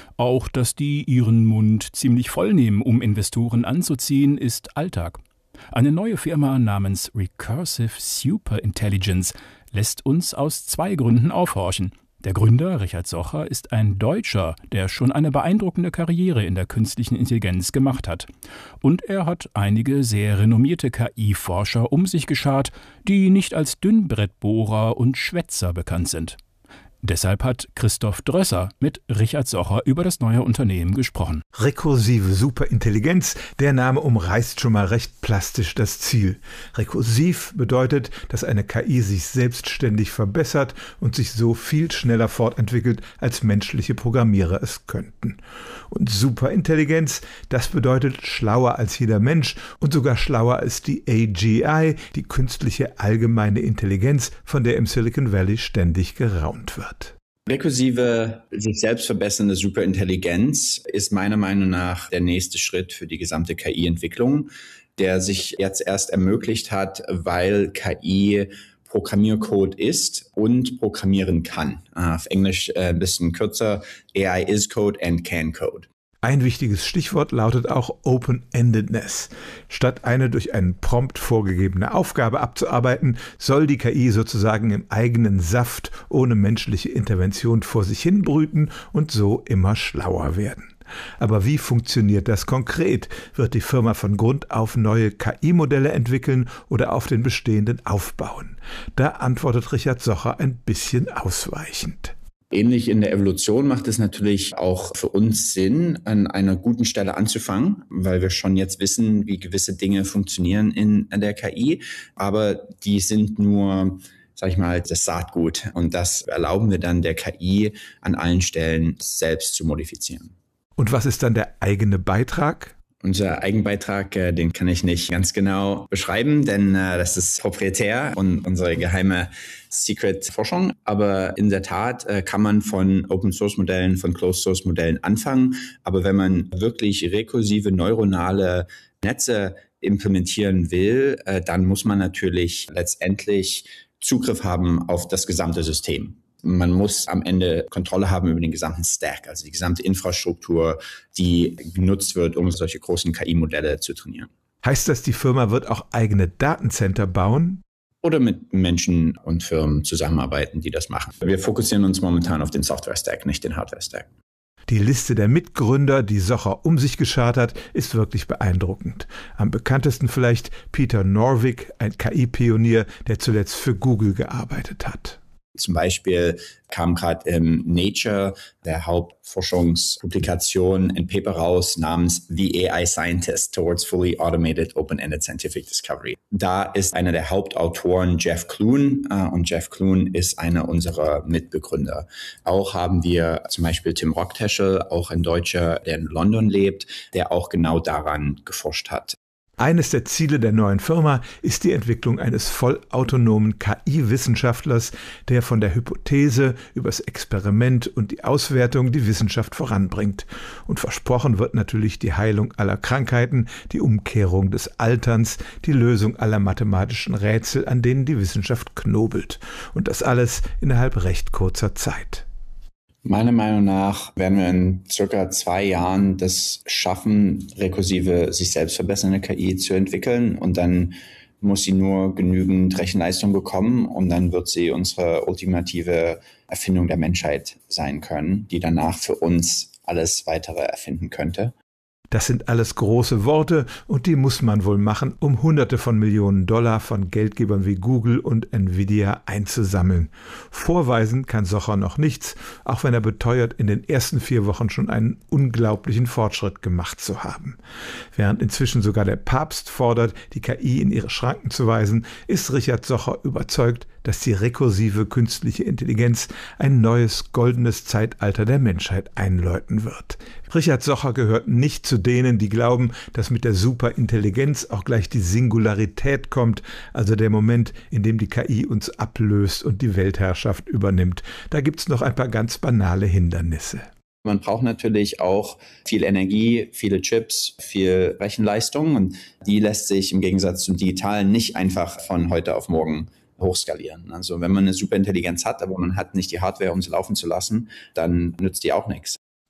Auch, dass die ihren Mund ziemlich voll nehmen, um Investoren anzuziehen, ist Alltag. Eine neue Firma namens Recursive Superintelligence lässt uns aus zwei Gründen aufhorchen. Der Gründer, Richard Socher, ist ein Deutscher, der schon eine beeindruckende Karriere in der künstlichen Intelligenz gemacht hat. Und er hat einige sehr renommierte K I-Forscher um sich geschart, die nicht als Dünnbrettbohrer und Schwätzer bekannt sind. Deshalb hat Christoph Drösser mit Richard Socher über das neue Unternehmen gesprochen. Rekursive Superintelligenz, der Name umreißt schon mal recht plastisch das Ziel. Rekursiv bedeutet, dass eine K I sich selbstständig verbessert und sich so viel schneller fortentwickelt, als menschliche Programmierer es könnten. Und Superintelligenz, das bedeutet schlauer als jeder Mensch und sogar schlauer als die A G I, die künstliche allgemeine Intelligenz, von der im Silicon Valley ständig geraunt wird. Rekursive, sich selbst verbessernde Superintelligenz ist meiner Meinung nach der nächste Schritt für die gesamte K I-Entwicklung, der sich jetzt erst ermöglicht hat, weil K I Programmiercode ist und programmieren kann. Auf Englisch ein bisschen kürzer, A I is Code and can Code. Ein wichtiges Stichwort lautet auch Open-Endedness. Statt eine durch einen Prompt vorgegebene Aufgabe abzuarbeiten, soll die K I sozusagen im eigenen Saft ohne menschliche Intervention vor sich hin brüten und so immer schlauer werden. Aber wie funktioniert das konkret? Wird die Firma von Grund auf neue K I-Modelle entwickeln oder auf den bestehenden aufbauen? Da antwortet Richard Socher ein bisschen ausweichend. Ähnlich in der Evolution macht es natürlich auch für uns Sinn, an einer guten Stelle anzufangen, weil wir schon jetzt wissen, wie gewisse Dinge funktionieren in der K I. Aber die sind nur, sag ich mal, das Saatgut. Und das erlauben wir dann der K I an allen Stellen selbst zu modifizieren. Und was ist dann der eigene Beitrag? Unser Eigenbeitrag, äh, den kann ich nicht ganz genau beschreiben, denn äh, das ist proprietär und unsere geheime Secret-Forschung. Aber in der Tat äh, kann man von Open-Source-Modellen, von Closed-Source-Modellen anfangen. Aber wenn man wirklich rekursive neuronale Netze implementieren will, äh, dann muss man natürlich letztendlich Zugriff haben auf das gesamte System. Man muss am Ende Kontrolle haben über den gesamten Stack, also die gesamte Infrastruktur, die genutzt wird, um solche großen K I-Modelle zu trainieren. Heißt das, die Firma wird auch eigene Datencenter bauen? Oder mit Menschen und Firmen zusammenarbeiten, die das machen. Wir fokussieren uns momentan auf den Software-Stack, nicht den Hardware-Stack. Die Liste der Mitgründer, die Socher um sich geschart hat, ist wirklich beeindruckend. Am bekanntesten vielleicht Peter Norvig, ein K I-Pionier, der zuletzt für Google gearbeitet hat. Zum Beispiel kam gerade im Nature, der Hauptforschungspublikation, ein Paper raus namens The A I Scientist Towards Fully Automated Open-Ended Scientific Discovery. Da ist einer der Hauptautoren Jeff Clune äh, und Jeff Clune ist einer unserer Mitbegründer. Auch haben wir zum Beispiel Tim Rockteschel, auch ein Deutscher, der in London lebt, der auch genau daran geforscht hat. Eines der Ziele der neuen Firma ist die Entwicklung eines vollautonomen K I-Wissenschaftlers, der von der Hypothese übers Experiment und die Auswertung die Wissenschaft voranbringt. Und versprochen wird natürlich die Heilung aller Krankheiten, die Umkehrung des Alterns, die Lösung aller mathematischen Rätsel, an denen die Wissenschaft knobelt. Und das alles innerhalb recht kurzer Zeit. Meiner Meinung nach werden wir in circa zwei Jahren das schaffen, rekursive, sich selbst verbessernde K I zu entwickeln. Und dann muss sie nur genügend Rechenleistung bekommen und dann wird sie unsere ultimative Erfindung der Menschheit sein können, die danach für uns alles weitere erfinden könnte. Das sind alles große Worte und die muss man wohl machen, um Hunderte von Millionen Dollar von Geldgebern wie Google und Nvidia einzusammeln. Vorweisen kann Socher noch nichts, auch wenn er beteuert, in den ersten vier Wochen schon einen unglaublichen Fortschritt gemacht zu haben. Während inzwischen sogar der Papst fordert, die K I in ihre Schranken zu weisen, ist Richard Socher überzeugt, dass die rekursive künstliche Intelligenz ein neues goldenes Zeitalter der Menschheit einläuten wird. Richard Socher gehört nicht zu denen, die glauben, dass mit der Superintelligenz auch gleich die Singularität kommt, also der Moment, in dem die K I uns ablöst und die Weltherrschaft übernimmt. Da gibt's noch ein paar ganz banale Hindernisse. Man braucht natürlich auch viel Energie, viele Chips, viel Rechenleistung und die lässt sich im Gegensatz zum Digitalen nicht einfach von heute auf morgen hochskalieren. Also wenn man eine Superintelligenz hat, aber man hat nicht die Hardware, um sie laufen zu lassen, dann nützt die auch nichts.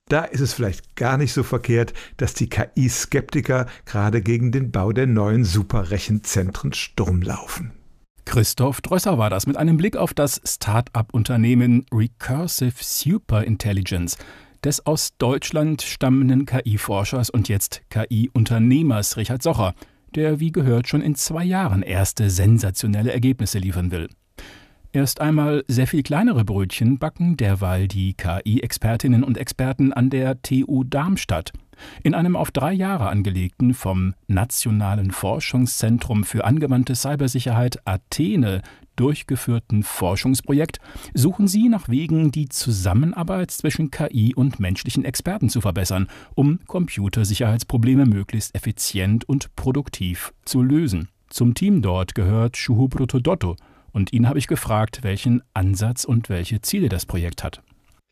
Da ist es vielleicht gar nicht so verkehrt, dass die K I-Skeptiker gerade gegen den Bau der neuen Superrechenzentren Sturm laufen. Christoph Drösser war das mit einem Blick auf das Start-up-Unternehmen Recursive Superintelligence des aus Deutschland stammenden K I-Forschers und jetzt K I-Unternehmers Richard Socher, der wie gehört schon in zwei Jahren erste sensationelle Ergebnisse liefern will. Erst einmal sehr viel kleinere Brötchen backen derweil die K I-Expertinnen und Experten an der T U Darmstadt. In einem auf drei Jahre angelegten, vom Nationalen Forschungszentrum für angewandte Cybersicherheit Athene durchgeführten Forschungsprojekt suchen sie nach Wegen, die Zusammenarbeit zwischen K I und menschlichen Experten zu verbessern, um Computersicherheitsprobleme möglichst effizient und produktiv zu lösen. Zum Team dort gehört Shuhubruto Dotto. Und ihn habe ich gefragt, welchen Ansatz und welche Ziele das Projekt hat.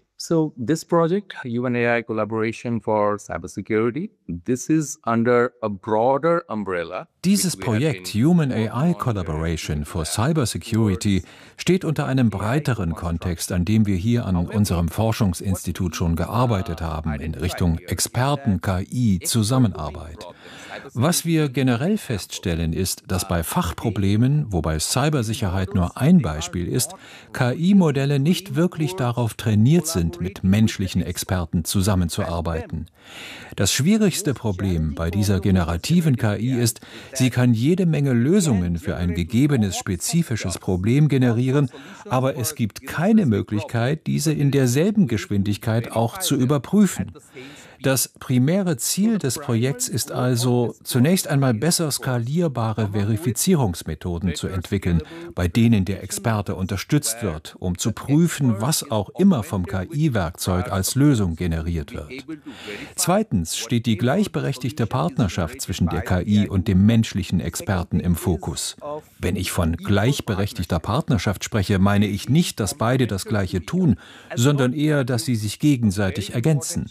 So this project, Human A I Collaboration for Cybersecurity, this is under a broader umbrella. Dieses Projekt Human A I Collaboration for Cybersecurity steht unter einem breiteren Kontext, an dem wir hier an unserem Forschungsinstitut schon gearbeitet haben, in Richtung Experten-K I-Zusammenarbeit. Was wir generell feststellen, ist, dass bei Fachproblemen, wobei Cybersicherheit nur ein Beispiel ist, K I-Modelle nicht wirklich darauf trainiert sind, mit menschlichen Experten zusammenzuarbeiten. Das schwierigste Problem bei dieser generativen K I ist, sie kann jede Menge Lösungen für ein gegebenes spezifisches Problem generieren, aber es gibt keine Möglichkeit, diese in derselben Geschwindigkeit auch zu überprüfen. Das primäre Ziel des Projekts ist also, zunächst einmal besser skalierbare Verifizierungsmethoden zu entwickeln, bei denen der Experte unterstützt wird, um zu prüfen, was auch immer vom K I-Werkzeug als Lösung generiert wird. Zweitens steht die gleichberechtigte Partnerschaft zwischen der K I und dem menschlichen Experten im Fokus. Wenn ich von gleichberechtigter Partnerschaft spreche, meine ich nicht, dass beide das Gleiche tun, sondern eher, dass sie sich gegenseitig ergänzen.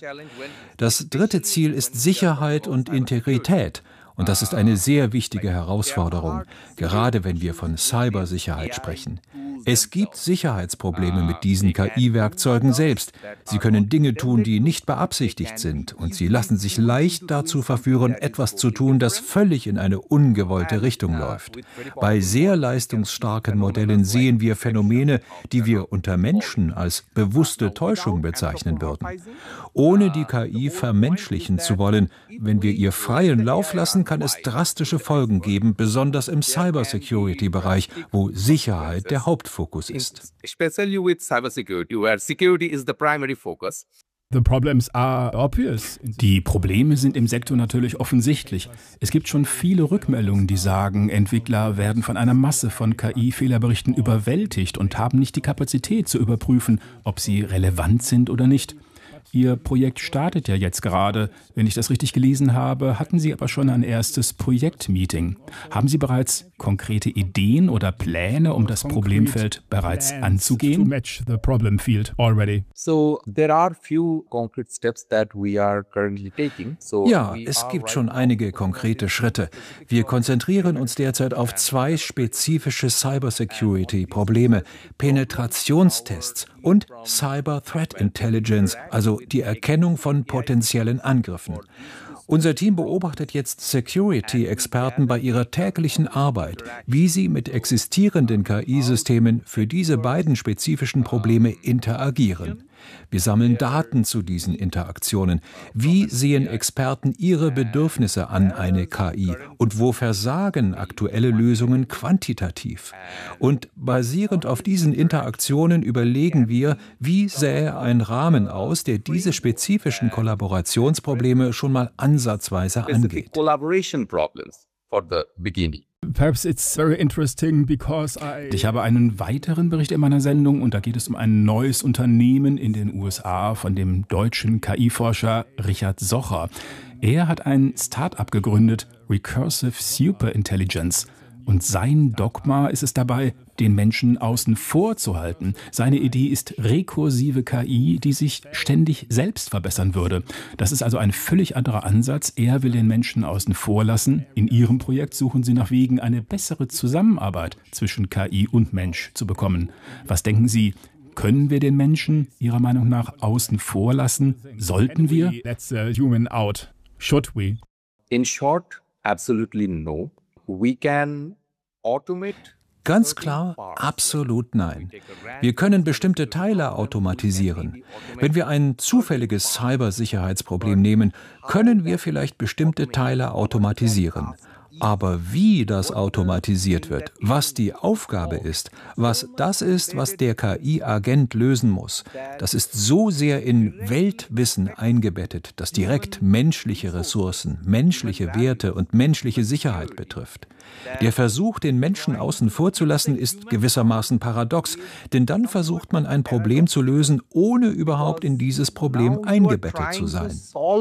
Das dritte Ziel ist Sicherheit und Integrität. Und das ist eine sehr wichtige Herausforderung, gerade wenn wir von Cybersicherheit sprechen. Es gibt Sicherheitsprobleme mit diesen K I-Werkzeugen selbst. Sie können Dinge tun, die nicht beabsichtigt sind, und sie lassen sich leicht dazu verführen, etwas zu tun, das völlig in eine ungewollte Richtung läuft. Bei sehr leistungsstarken Modellen sehen wir Phänomene, die wir unter Menschen als bewusste Täuschung bezeichnen würden. Ohne die K I vermenschlichen zu wollen, wenn wir ihr freien Lauf lassen, kann es drastische Folgen geben, besonders im Cybersecurity-Bereich, wo Sicherheit der Hauptfokus ist. Especially with cybersecurity, where security is the primary focus. The problems are obvious. Die Probleme sind im Sektor natürlich offensichtlich. Es gibt schon viele Rückmeldungen, die sagen, Entwickler werden von einer Masse von K I-Fehlerberichten überwältigt und haben nicht die Kapazität zu überprüfen, ob sie relevant sind oder nicht. Ihr Projekt startet ja jetzt gerade. Wenn ich das richtig gelesen habe, hatten Sie aber schon ein erstes Projektmeeting. Haben Sie bereits konkrete Ideen oder Pläne, um das Problemfeld bereits anzugehen? So there are few concrete steps that we are currently taking. So ja, es gibt schon einige konkrete Schritte. Wir konzentrieren uns derzeit auf zwei spezifische Cybersecurity-Probleme: Penetrationstests und Cyber Threat Intelligence, also die Erkennung von potenziellen Angriffen. Unser Team beobachtet jetzt Security-Experten bei ihrer täglichen Arbeit, wie sie mit existierenden K I-Systemen für diese beiden spezifischen Probleme interagieren. Wir sammeln Daten zu diesen Interaktionen. Wie sehen Experten ihre Bedürfnisse an eine K I und wo versagen aktuelle Lösungen quantitativ? Und basierend auf diesen Interaktionen überlegen wir, wie sähe ein Rahmen aus, der diese spezifischen Kollaborationsprobleme schon mal ansatzweise angeht. Ich habe einen weiteren Bericht in meiner Sendung und da geht es um ein neues Unternehmen in den U S A von dem deutschen K I-Forscher Richard Socher. Er hat ein Start-up gegründet, Recursive Superintelligence. Und sein Dogma ist es dabei, den Menschen außen vor zu halten. Seine Idee ist rekursive K I, die sich ständig selbst verbessern würde. Das ist also ein völlig anderer Ansatz. Er will den Menschen außen vor lassen. In Ihrem Projekt suchen Sie nach Wegen, eine bessere Zusammenarbeit zwischen K I und Mensch zu bekommen. Was denken Sie, Können wir den Menschen Ihrer Meinung nach außen vor lassen? Sollten wir? That's a human out. Should we? In short, absolutely no. We can automate. Ganz klar, absolut nein. Wir können bestimmte Teile automatisieren. Wenn wir ein zufälliges Cybersicherheitsproblem nehmen, können wir vielleicht bestimmte Teile automatisieren. Aber wie das automatisiert wird, was die Aufgabe ist, was das ist, was der K I-Agent lösen muss, das ist so sehr in Weltwissen eingebettet, das direkt menschliche Ressourcen, menschliche Werte und menschliche Sicherheit betrifft. Der Versuch, den Menschen außen vor zu lassen, ist gewissermaßen paradox, denn dann versucht man ein Problem zu lösen, ohne überhaupt in dieses Problem eingebettet zu sein.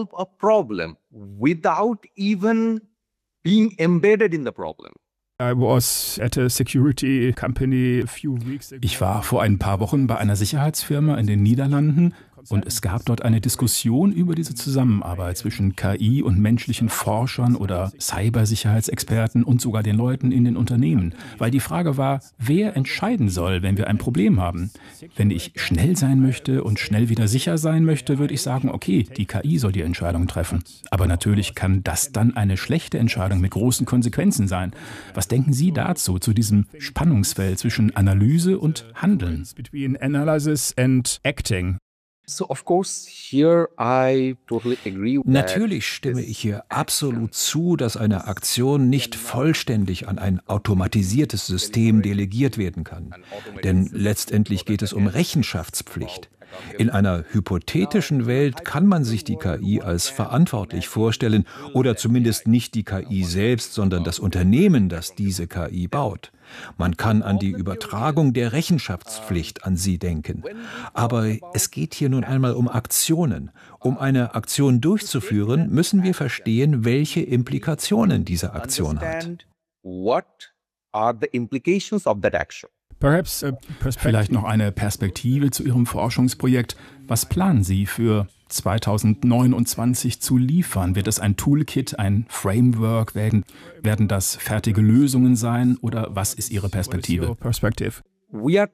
Being embedded in the problem. I was at a security company a few weeks ago. Ich war vor ein paar Wochen bei einer Sicherheitsfirma in den Niederlanden und es gab dort eine Diskussion über diese Zusammenarbeit zwischen K I und menschlichen Forschern oder Cybersicherheitsexperten und sogar den Leuten in den Unternehmen, weil die Frage war, wer entscheiden soll, wenn wir ein Problem haben. Wenn ich schnell sein möchte und schnell wieder sicher sein möchte, würde ich sagen, okay, die K I soll die Entscheidung treffen. Aber natürlich kann das dann eine schlechte Entscheidung mit großen Konsequenzen sein. Was denken Sie dazu, zu diesem Spannungsfeld zwischen Analyse und Handeln? Between analysis and acting. So of course here I totally agree. Natürlich stimme ich hier absolut zu, dass eine Aktion nicht vollständig an ein automatisiertes System delegiert werden kann. Denn letztendlich geht es um Rechenschaftspflicht. In einer hypothetischen Welt kann man sich die K I als verantwortlich vorstellen oder zumindest nicht die K I selbst, sondern das Unternehmen, das diese K I baut. Man kann an die Übertragung der Rechenschaftspflicht an sie denken. Aber es geht hier nun einmal um Aktionen. Um eine Aktion durchzuführen, müssen wir verstehen, welche Implikationen diese Aktion hat. What are the implications of that action? Perhaps, uh, Vielleicht noch eine Perspektive zu Ihrem Forschungsprojekt. Was planen Sie für zweitausendneunundzwanzig zu liefern? Wird es ein Toolkit, ein Framework werden? Werden das fertige Lösungen sein? Oder was ist Ihre Perspektive? Wir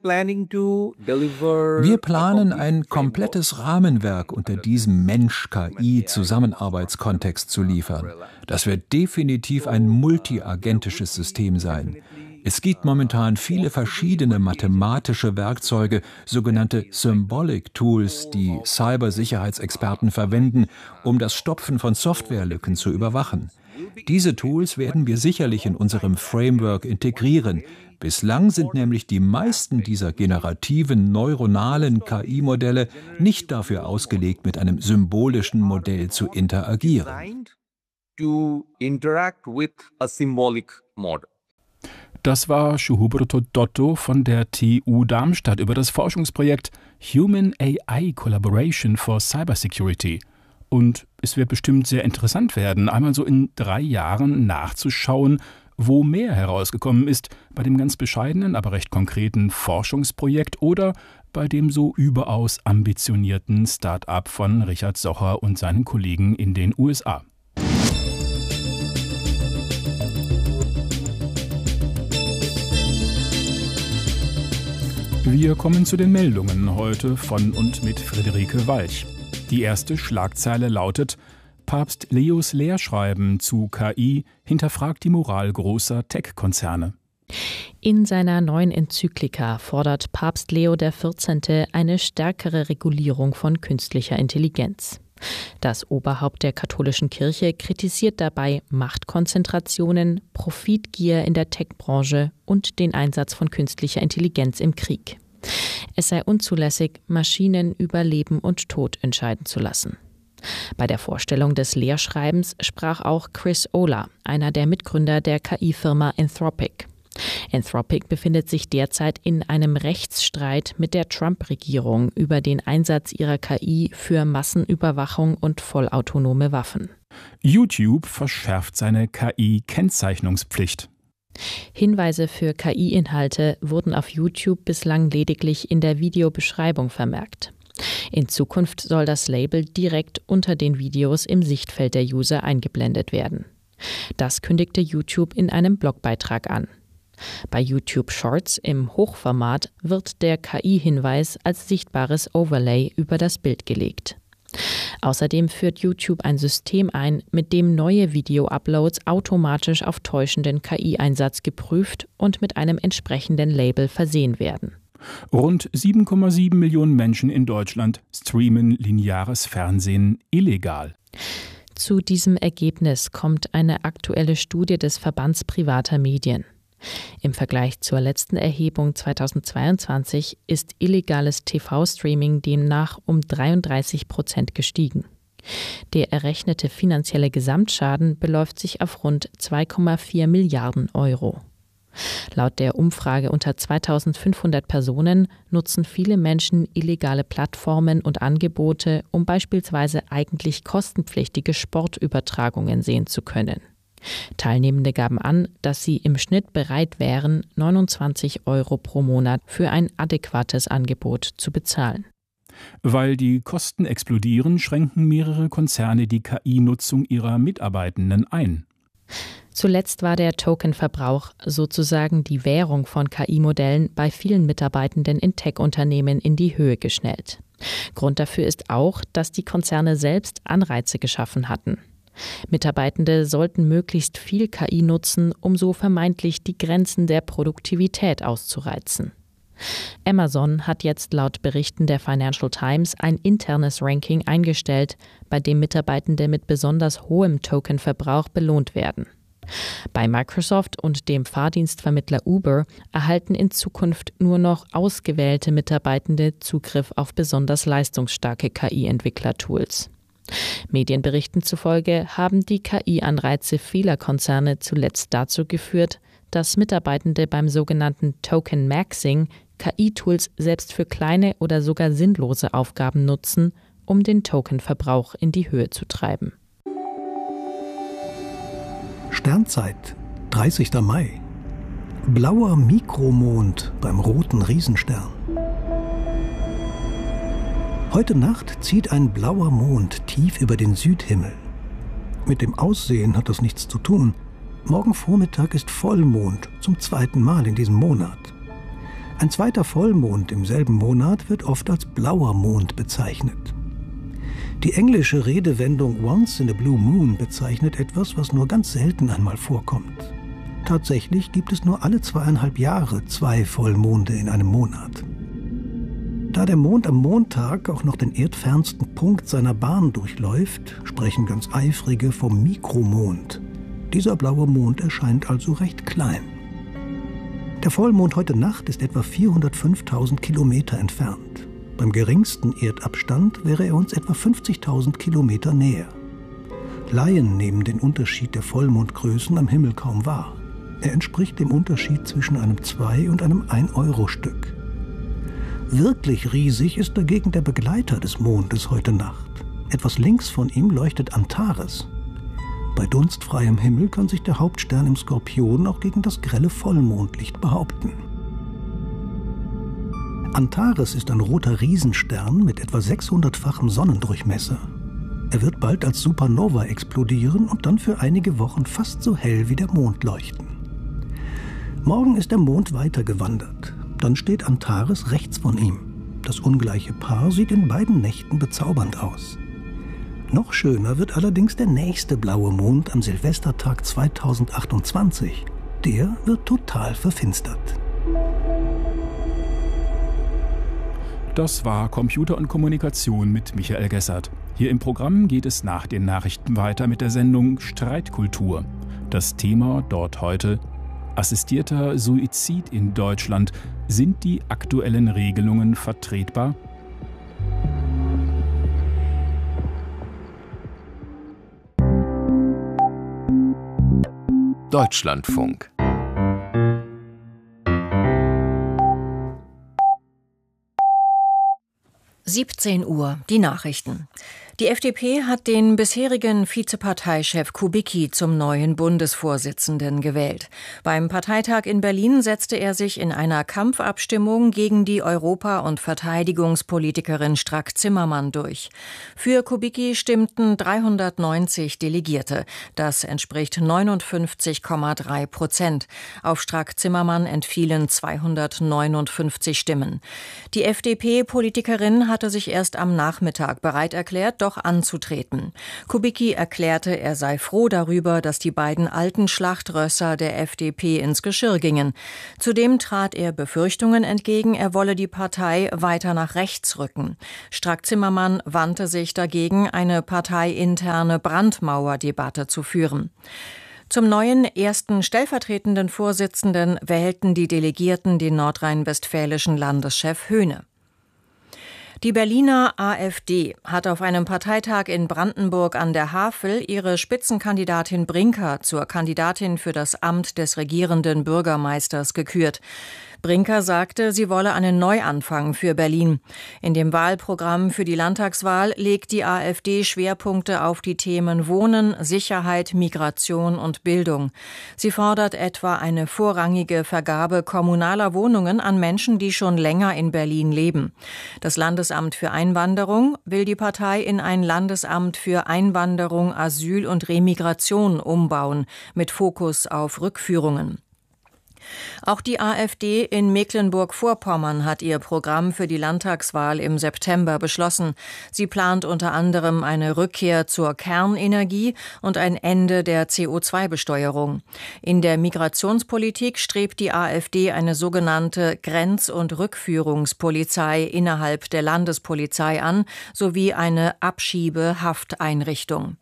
planen ein komplettes Rahmenwerk unter diesem Mensch-K I-Zusammenarbeitskontext zu liefern. Das wird definitiv ein multiagentisches System sein. Es gibt momentan viele verschiedene mathematische Werkzeuge, sogenannte Symbolic Tools, die Cybersicherheitsexperten verwenden, um das Stopfen von Softwarelücken zu überwachen. Diese Tools werden wir sicherlich in unserem Framework integrieren. Bislang sind nämlich die meisten dieser generativen neuronalen K I-Modelle nicht dafür ausgelegt, mit einem symbolischen Modell zu interagieren. Das war Shuhubroto Dotto von der T U Darmstadt über das Forschungsprojekt Human A I Collaboration for Cybersecurity. Und es wird bestimmt sehr interessant werden, einmal so in drei Jahren nachzuschauen, wo mehr herausgekommen ist bei dem ganz bescheidenen, aber recht konkreten Forschungsprojekt oder bei dem so überaus ambitionierten Start-up von Richard Socher und seinen Kollegen in den U S A. Wir kommen zu den Meldungen heute von und mit Friederike Walch. Die erste Schlagzeile lautet: Papst Leos Lehrschreiben zu K I hinterfragt die Moral großer Tech-Konzerne. In seiner neuen Enzyklika fordert Papst Leo der vierzehnte eine stärkere Regulierung von künstlicher Intelligenz. Das Oberhaupt der katholischen Kirche kritisiert dabei Machtkonzentrationen, Profitgier in der Tech-Branche und den Einsatz von künstlicher Intelligenz im Krieg. Es sei unzulässig, Maschinen über Leben und Tod entscheiden zu lassen. Bei der Vorstellung des Lehrschreibens sprach auch Chris Olah, einer der Mitgründer der K I-Firma Anthropic. Anthropic befindet sich derzeit in einem Rechtsstreit mit der Trump-Regierung über den Einsatz ihrer K I für Massenüberwachung und vollautonome Waffen. YouTube verschärft seine K I-Kennzeichnungspflicht. Hinweise für K I-Inhalte wurden auf YouTube bislang lediglich in der Videobeschreibung vermerkt. In Zukunft soll das Label direkt unter den Videos im Sichtfeld der User eingeblendet werden. Das kündigte YouTube in einem Blogbeitrag an. Bei YouTube Shorts im Hochformat wird der K I-Hinweis als sichtbares Overlay über das Bild gelegt. Außerdem führt YouTube ein System ein, mit dem neue Video-Uploads automatisch auf täuschenden K I-Einsatz geprüft und mit einem entsprechenden Label versehen werden. Rund sieben Komma sieben Millionen Menschen in Deutschland streamen lineares Fernsehen illegal. Zu diesem Ergebnis kommt eine aktuelle Studie des Verbands privater Medien. Im Vergleich zur letzten Erhebung zweitausendzweiundzwanzig ist illegales T V-Streaming demnach um dreiunddreißig Prozent gestiegen. Der errechnete finanzielle Gesamtschaden beläuft sich auf rund zwei Komma vier Milliarden Euro. Laut der Umfrage unter zweitausendfünfhundert Personen nutzen viele Menschen illegale Plattformen und Angebote, um beispielsweise eigentlich kostenpflichtige Sportübertragungen sehen zu können. Teilnehmende gaben an, dass sie im Schnitt bereit wären, neunundzwanzig Euro pro Monat für ein adäquates Angebot zu bezahlen. Weil die Kosten explodieren, schränken mehrere Konzerne die K I-Nutzung ihrer Mitarbeitenden ein. Zuletzt war der Tokenverbrauch, sozusagen die Währung von K I-Modellen, bei vielen Mitarbeitenden in Tech-Unternehmen in die Höhe geschnellt. Grund dafür ist auch, dass die Konzerne selbst Anreize geschaffen hatten. Mitarbeitende sollten möglichst viel K I nutzen, um so vermeintlich die Grenzen der Produktivität auszureizen. Amazon hat jetzt laut Berichten der Financial Times ein internes Ranking eingestellt, bei dem Mitarbeitende mit besonders hohem Tokenverbrauch belohnt werden. Bei Microsoft und dem Fahrdienstvermittler Uber erhalten in Zukunft nur noch ausgewählte Mitarbeitende Zugriff auf besonders leistungsstarke K I-Entwicklertools. Medienberichten zufolge haben die K I-Anreize vieler Konzerne zuletzt dazu geführt, dass Mitarbeitende beim sogenannten Token Maxing K I-Tools selbst für kleine oder sogar sinnlose Aufgaben nutzen, um den Tokenverbrauch in die Höhe zu treiben. Sternzeit, dreißigster Mai. Blauer Mikromond beim roten Riesenstern. Heute Nacht zieht ein blauer Mond tief über den Südhimmel. Mit dem Aussehen hat das nichts zu tun. Morgen Vormittag ist Vollmond, zum zweiten Mal in diesem Monat. Ein zweiter Vollmond im selben Monat wird oft als blauer Mond bezeichnet. Die englische Redewendung Once in a Blue Moon bezeichnet etwas, was nur ganz selten einmal vorkommt. Tatsächlich gibt es nur alle zweieinhalb Jahre zwei Vollmonde in einem Monat. Da der Mond am Montag auch noch den erdfernsten Punkt seiner Bahn durchläuft, sprechen ganz Eifrige vom Mikromond. Dieser blaue Mond erscheint also recht klein. Der Vollmond heute Nacht ist etwa vierhundertfünftausend Kilometer entfernt. Beim geringsten Erdabstand wäre er uns etwa fünfzigtausend Kilometer näher. Laien nehmen den Unterschied der Vollmondgrößen am Himmel kaum wahr. Er entspricht dem Unterschied zwischen einem zwei- und einem ein-Euro-Stück. Wirklich riesig ist dagegen der Begleiter des Mondes heute Nacht. Etwas links von ihm leuchtet Antares. Bei dunstfreiem Himmel kann sich der Hauptstern im Skorpion auch gegen das grelle Vollmondlicht behaupten. Antares ist ein roter Riesenstern mit etwa sechshundertfachem Sonnendurchmesser. Er wird bald als Supernova explodieren und dann für einige Wochen fast so hell wie der Mond leuchten. Morgen ist der Mond weitergewandert. Dann steht Antares rechts von ihm. Das ungleiche Paar sieht in beiden Nächten bezaubernd aus. Noch schöner wird allerdings der nächste blaue Mond am Silvestertag zweitausendachtundzwanzig. Der wird total verfinstert. Das war Computer und Kommunikation mit Michael Gessert. Hier im Programm geht es nach den Nachrichten weiter mit der Sendung Streitkultur. Das Thema dort heute: assistierter Suizid in Deutschland. Sind die aktuellen Regelungen vertretbar? Deutschlandfunk. siebzehn Uhr, die Nachrichten. Die F D P hat den bisherigen Vizeparteichef Kubicki zum neuen Bundesvorsitzenden gewählt. Beim Parteitag in Berlin setzte er sich in einer Kampfabstimmung gegen die Europa- und Verteidigungspolitikerin Strack-Zimmermann durch. Für Kubicki stimmten dreihundertneunzig Delegierte. Das entspricht neunundfünfzig Komma drei Prozent. Auf Strack-Zimmermann entfielen zweihundertneunundfünfzig Stimmen. Die F D P-Politikerin hatte sich erst am Nachmittag bereit erklärt, doch anzutreten. Kubicki erklärte, er sei froh darüber, dass die beiden alten Schlachtrösser der F D P ins Geschirr gingen. Zudem trat er Befürchtungen entgegen, er wolle die Partei weiter nach rechts rücken. Strack-Zimmermann wandte sich dagegen, eine parteiinterne Brandmauerdebatte zu führen. Zum neuen ersten stellvertretenden Vorsitzenden wählten die Delegierten den nordrhein-westfälischen Landeschef Höhne. Die Berliner AfD hat auf einem Parteitag in Brandenburg an der Havel ihre Spitzenkandidatin Brinker zur Kandidatin für das Amt des regierenden Bürgermeisters gekürt. Brinker sagte, sie wolle einen Neuanfang für Berlin. In dem Wahlprogramm für die Landtagswahl legt die AfD Schwerpunkte auf die Themen Wohnen, Sicherheit, Migration und Bildung. Sie fordert etwa eine vorrangige Vergabe kommunaler Wohnungen an Menschen, die schon länger in Berlin leben. Das Landesamt für Einwanderung will die Partei in ein Landesamt für Einwanderung, Asyl und Remigration umbauen, mit Fokus auf Rückführungen. Auch die AfD in Mecklenburg-Vorpommern hat ihr Programm für die Landtagswahl im September beschlossen. Sie plant unter anderem eine Rückkehr zur Kernenergie und ein Ende der C O zwei Besteuerung. In der Migrationspolitik strebt die AfD eine sogenannte Grenz- und Rückführungspolizei innerhalb der Landespolizei an, sowie eine Abschiebehafteinrichtung.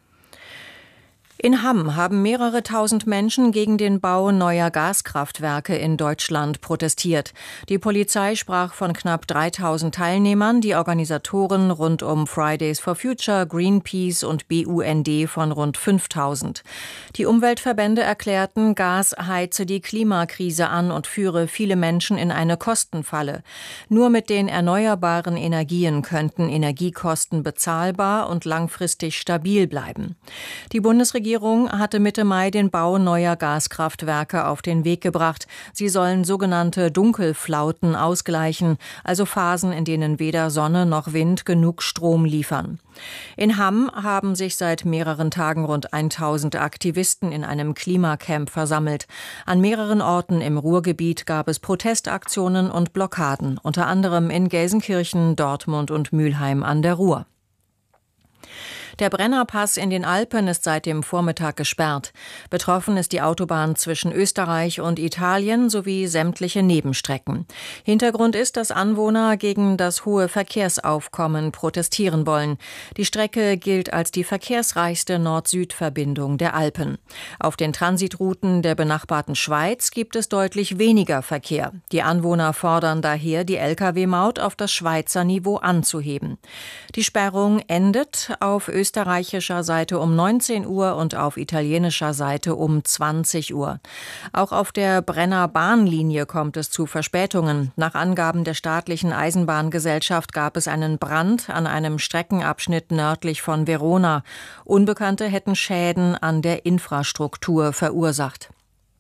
In Hamm haben mehrere tausend Menschen gegen den Bau neuer Gaskraftwerke in Deutschland protestiert. Die Polizei sprach von knapp dreitausend Teilnehmern, die Organisatoren rund um Fridays for Future, Greenpeace und B U N D von rund fünftausend. Die Umweltverbände erklärten, Gas heize die Klimakrise an und führe viele Menschen in eine Kostenfalle. Nur mit den erneuerbaren Energien könnten Energiekosten bezahlbar und langfristig stabil bleiben. Die Bundesregierung Die Regierung hatte Mitte Mai den Bau neuer Gaskraftwerke auf den Weg gebracht. Sie sollen sogenannte Dunkelflauten ausgleichen, also Phasen, in denen weder Sonne noch Wind genug Strom liefern. In Hamm haben sich seit mehreren Tagen rund tausend Aktivisten in einem Klimacamp versammelt. An mehreren Orten im Ruhrgebiet gab es Protestaktionen und Blockaden, unter anderem in Gelsenkirchen, Dortmund und Mülheim an der Ruhr. Der Brennerpass in den Alpen ist seit dem Vormittag gesperrt. Betroffen ist die Autobahn zwischen Österreich und Italien sowie sämtliche Nebenstrecken. Hintergrund ist, dass Anwohner gegen das hohe Verkehrsaufkommen protestieren wollen. Die Strecke gilt als die verkehrsreichste Nord-Süd-Verbindung der Alpen. Auf den Transitrouten der benachbarten Schweiz gibt es deutlich weniger Verkehr. Die Anwohner fordern daher, die L K W-Maut auf das Schweizer Niveau anzuheben. Die Sperrung endet auf österreichischer österreichischer Seite um neunzehn Uhr und auf italienischer Seite um zwanzig Uhr. Auch auf der Brenner Bahnlinie kommt es zu Verspätungen. Nach Angaben der staatlichen Eisenbahngesellschaft gab es einen Brand an einem Streckenabschnitt nördlich von Verona. Unbekannte hätten Schäden an der Infrastruktur verursacht.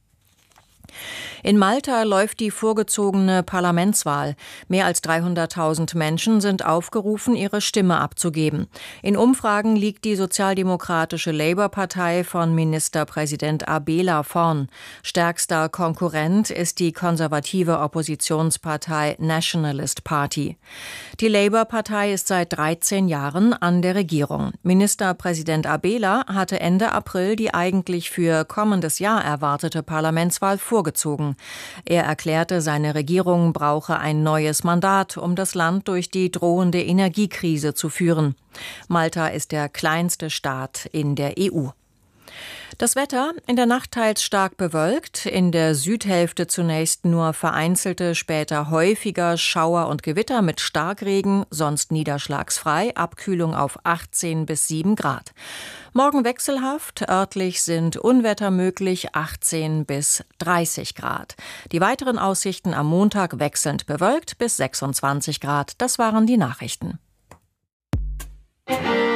In Malta läuft die vorgezogene Parlamentswahl. Mehr als dreihunderttausend Menschen sind aufgerufen, ihre Stimme abzugeben. In Umfragen liegt die sozialdemokratische Labour-Partei von Ministerpräsident Abela vorn. Stärkster Konkurrent ist die konservative Oppositionspartei Nationalist Party. Die Labour-Partei ist seit dreizehn Jahren an der Regierung. Ministerpräsident Abela hatte Ende April die eigentlich für kommendes Jahr erwartete Parlamentswahl vorgezogen. Er erklärte, seine Regierung brauche ein neues Mandat, um das Land durch die drohende Energiekrise zu führen. Malta ist der kleinste Staat in der E U. Das Wetter: in der Nacht teils stark bewölkt, in der Südhälfte zunächst nur vereinzelte, später häufiger Schauer und Gewitter mit Starkregen, sonst niederschlagsfrei, Abkühlung auf achtzehn bis sieben Grad. Morgen wechselhaft, örtlich sind Unwetter möglich, achtzehn bis dreißig Grad. Die weiteren Aussichten am Montag wechselnd bewölkt bis sechsundzwanzig Grad. Das waren die Nachrichten.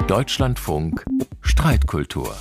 Deutschlandfunk Streitkultur.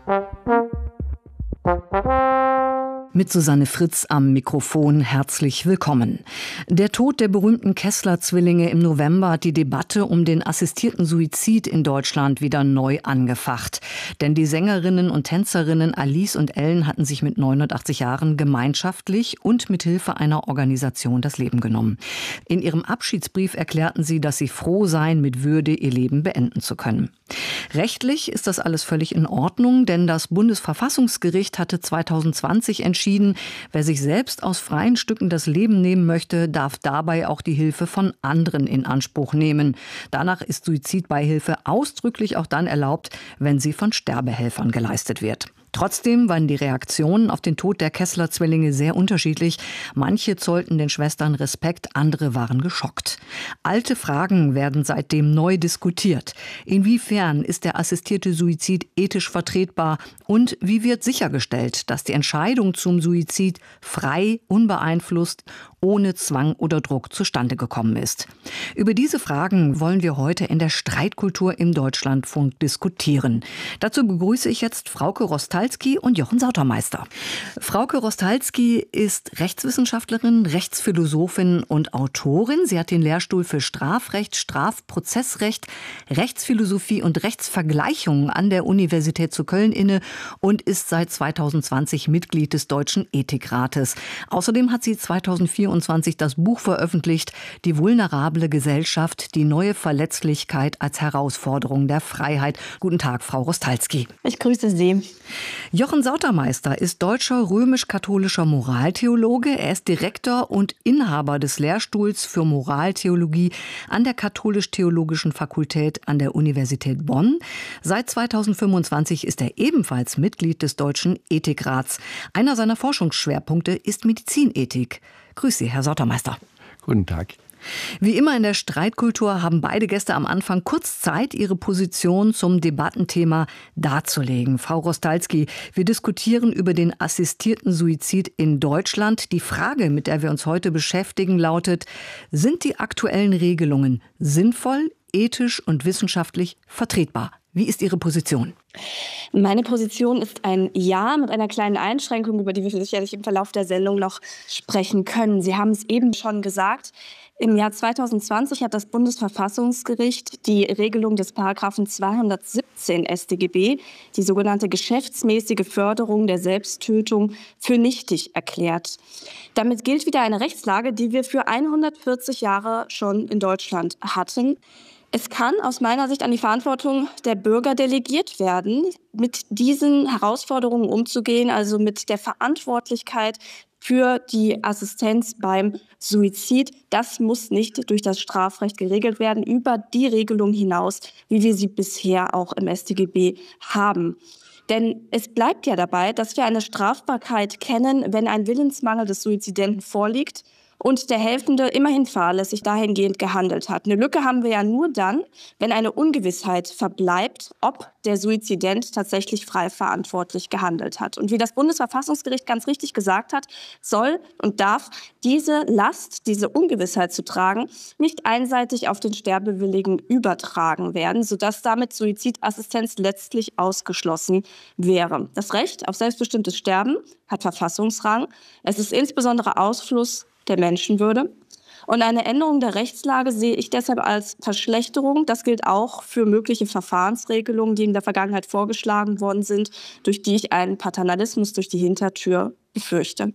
Mit Susanne Fritz am Mikrofon herzlich willkommen. Der Tod der berühmten Kessler-Zwillinge im November hat die Debatte um den assistierten Suizid in Deutschland wieder neu angefacht. Denn die Sängerinnen und Tänzerinnen Alice und Ellen hatten sich mit neunundachtzig Jahren gemeinschaftlich und mit Hilfe einer Organisation das Leben genommen. In ihrem Abschiedsbrief erklärten sie, dass sie froh seien, mit Würde ihr Leben beenden zu können. Rechtlich ist das alles völlig in Ordnung, denn das Bundesverfassungsgericht hatte zweitausendzwanzig entschieden, wer sich selbst aus freien Stücken das Leben nehmen möchte, darf dabei auch die Hilfe von anderen in Anspruch nehmen. Danach ist Suizidbeihilfe ausdrücklich auch dann erlaubt, wenn sie von Sterbehelfern geleistet wird. Trotzdem waren die Reaktionen auf den Tod der Kessler-Zwillinge sehr unterschiedlich. Manche zollten den Schwestern Respekt, andere waren geschockt. Alte Fragen werden seitdem neu diskutiert. Inwiefern ist der assistierte Suizid ethisch vertretbar? Und wie wird sichergestellt, dass die Entscheidung zum Suizid frei, unbeeinflusst, ohne Zwang oder Druck zustande gekommen ist? Über diese Fragen wollen wir heute in der Streitkultur im Deutschlandfunk diskutieren. Dazu begrüße ich jetzt Frauke Rostalski und Jochen Sautermeister. Frauke Rostalski ist Rechtswissenschaftlerin, Rechtsphilosophin und Autorin. Sie hat den Lehrstuhl für Strafrecht, Strafprozessrecht, Rechtsphilosophie und Rechtsvergleichung an der Universität zu Köln inne und ist seit zweitausendzwanzig Mitglied des Deutschen Ethikrates. Außerdem hat sie zweitausendvierundzwanzig das Buch veröffentlicht, Die vulnerable Gesellschaft, die neue Verletzlichkeit als Herausforderung der Freiheit. Guten Tag, Frau Rostalski. Ich grüße Sie. Jochen Sautermeister ist deutscher römisch-katholischer Moraltheologe. Er ist Direktor und Inhaber des Lehrstuhls für Moraltheologie an der Katholisch-Theologischen Fakultät an der Universität Bonn. Seit zweitausendfünfundzwanzig ist er ebenfalls Mitglied des Deutschen Ethikrats. Einer seiner Forschungsschwerpunkte ist Medizinethik. Grüß Sie, Herr Sautermeister. Guten Tag. Wie immer in der Streitkultur haben beide Gäste am Anfang kurz Zeit, ihre Position zum Debattenthema darzulegen. Frau Rostalski, wir diskutieren über den assistierten Suizid in Deutschland. Die Frage, mit der wir uns heute beschäftigen, lautet: Sind die aktuellen Regelungen sinnvoll, ethisch und wissenschaftlich vertretbar? Wie ist Ihre Position? Meine Position ist ein Ja mit einer kleinen Einschränkung, über die wir sicherlich im Verlauf der Sendung noch sprechen können. Sie haben es eben schon gesagt. Im Jahr zweitausendzwanzig hat das Bundesverfassungsgericht die Regelung des Paragraphen zweihundertsiebzehn S t G B, die sogenannte geschäftsmäßige Förderung der Selbsttötung, für nichtig erklärt. Damit gilt wieder eine Rechtslage, die wir für hundertvierzig Jahre schon in Deutschland hatten. Es kann aus meiner Sicht an die Verantwortung der Bürger delegiert werden, mit diesen Herausforderungen umzugehen, also mit der Verantwortlichkeit für die Assistenz beim Suizid. Das muss nicht durch das Strafrecht geregelt werden, über die Regelung hinaus, wie wir sie bisher auch im S t G B haben. Denn es bleibt ja dabei, dass wir eine Strafbarkeit kennen, wenn ein Willensmangel des Suizidenten vorliegt und der Helfende immerhin fahrlässig dahingehend gehandelt hat. Eine Lücke haben wir ja nur dann, wenn eine Ungewissheit verbleibt, ob der Suizident tatsächlich frei verantwortlich gehandelt hat. Und wie das Bundesverfassungsgericht ganz richtig gesagt hat, soll und darf diese Last, diese Ungewissheit zu tragen, nicht einseitig auf den Sterbewilligen übertragen werden, sodass damit Suizidassistenz letztlich ausgeschlossen wäre. Das Recht auf selbstbestimmtes Sterben hat Verfassungsrang. Es ist insbesondere Ausfluss der Menschenwürde. Und eine Änderung der Rechtslage sehe ich deshalb als Verschlechterung. Das gilt auch für mögliche Verfahrensregelungen, die in der Vergangenheit vorgeschlagen worden sind, durch die ich einen Paternalismus durch die Hintertür befürchte.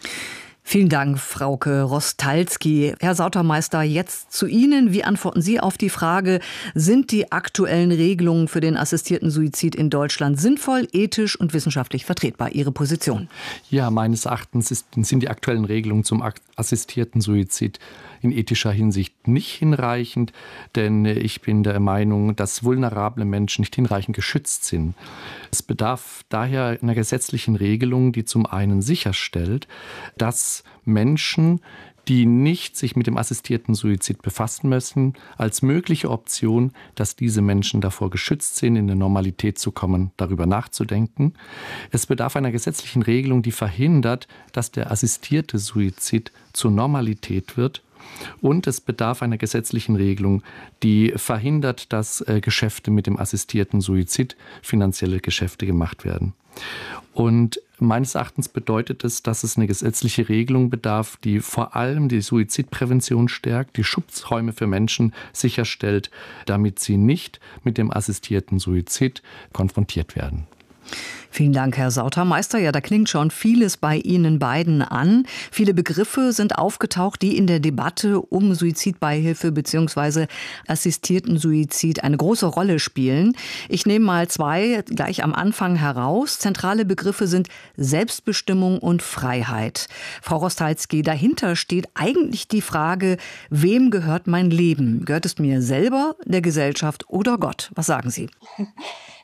Vielen Dank, Frauke Rostalski. Herr Sautermeister, jetzt zu Ihnen. Wie antworten Sie auf die Frage, sind die aktuellen Regelungen für den assistierten Suizid in Deutschland sinnvoll, ethisch und wissenschaftlich vertretbar? Ihre Position? Ja, meines Erachtens ist, sind die aktuellen Regelungen zum assistierten Suizid in ethischer Hinsicht nicht hinreichend, denn ich bin der Meinung, dass vulnerable Menschen nicht hinreichend geschützt sind. Es bedarf daher einer gesetzlichen Regelung, die zum einen sicherstellt, dass Menschen, die nicht sich mit dem assistierten Suizid befassen müssen, als mögliche Option, dass diese Menschen davor geschützt sind, in eine Normalität zu kommen, darüber nachzudenken. Es bedarf einer gesetzlichen Regelung, die verhindert, dass der assistierte Suizid zur Normalität wird. Und es bedarf einer gesetzlichen Regelung, die verhindert, dass äh, Geschäfte mit dem assistierten Suizid, finanzielle Geschäfte gemacht werden. Und meines Erachtens bedeutet es, dass es eine gesetzliche Regelung bedarf, die vor allem die Suizidprävention stärkt, die Schutzräume für Menschen sicherstellt, damit sie nicht mit dem assistierten Suizid konfrontiert werden. Vielen Dank, Herr Sautermeister. Ja, da klingt schon vieles bei Ihnen beiden an. Viele Begriffe sind aufgetaucht, die in der Debatte um Suizidbeihilfe bzw. assistierten Suizid eine große Rolle spielen. Ich nehme mal zwei gleich am Anfang heraus. Zentrale Begriffe sind Selbstbestimmung und Freiheit. Frau Rostalski, dahinter steht eigentlich die Frage, wem gehört mein Leben? Gehört es mir selber, der Gesellschaft oder Gott? Was sagen Sie?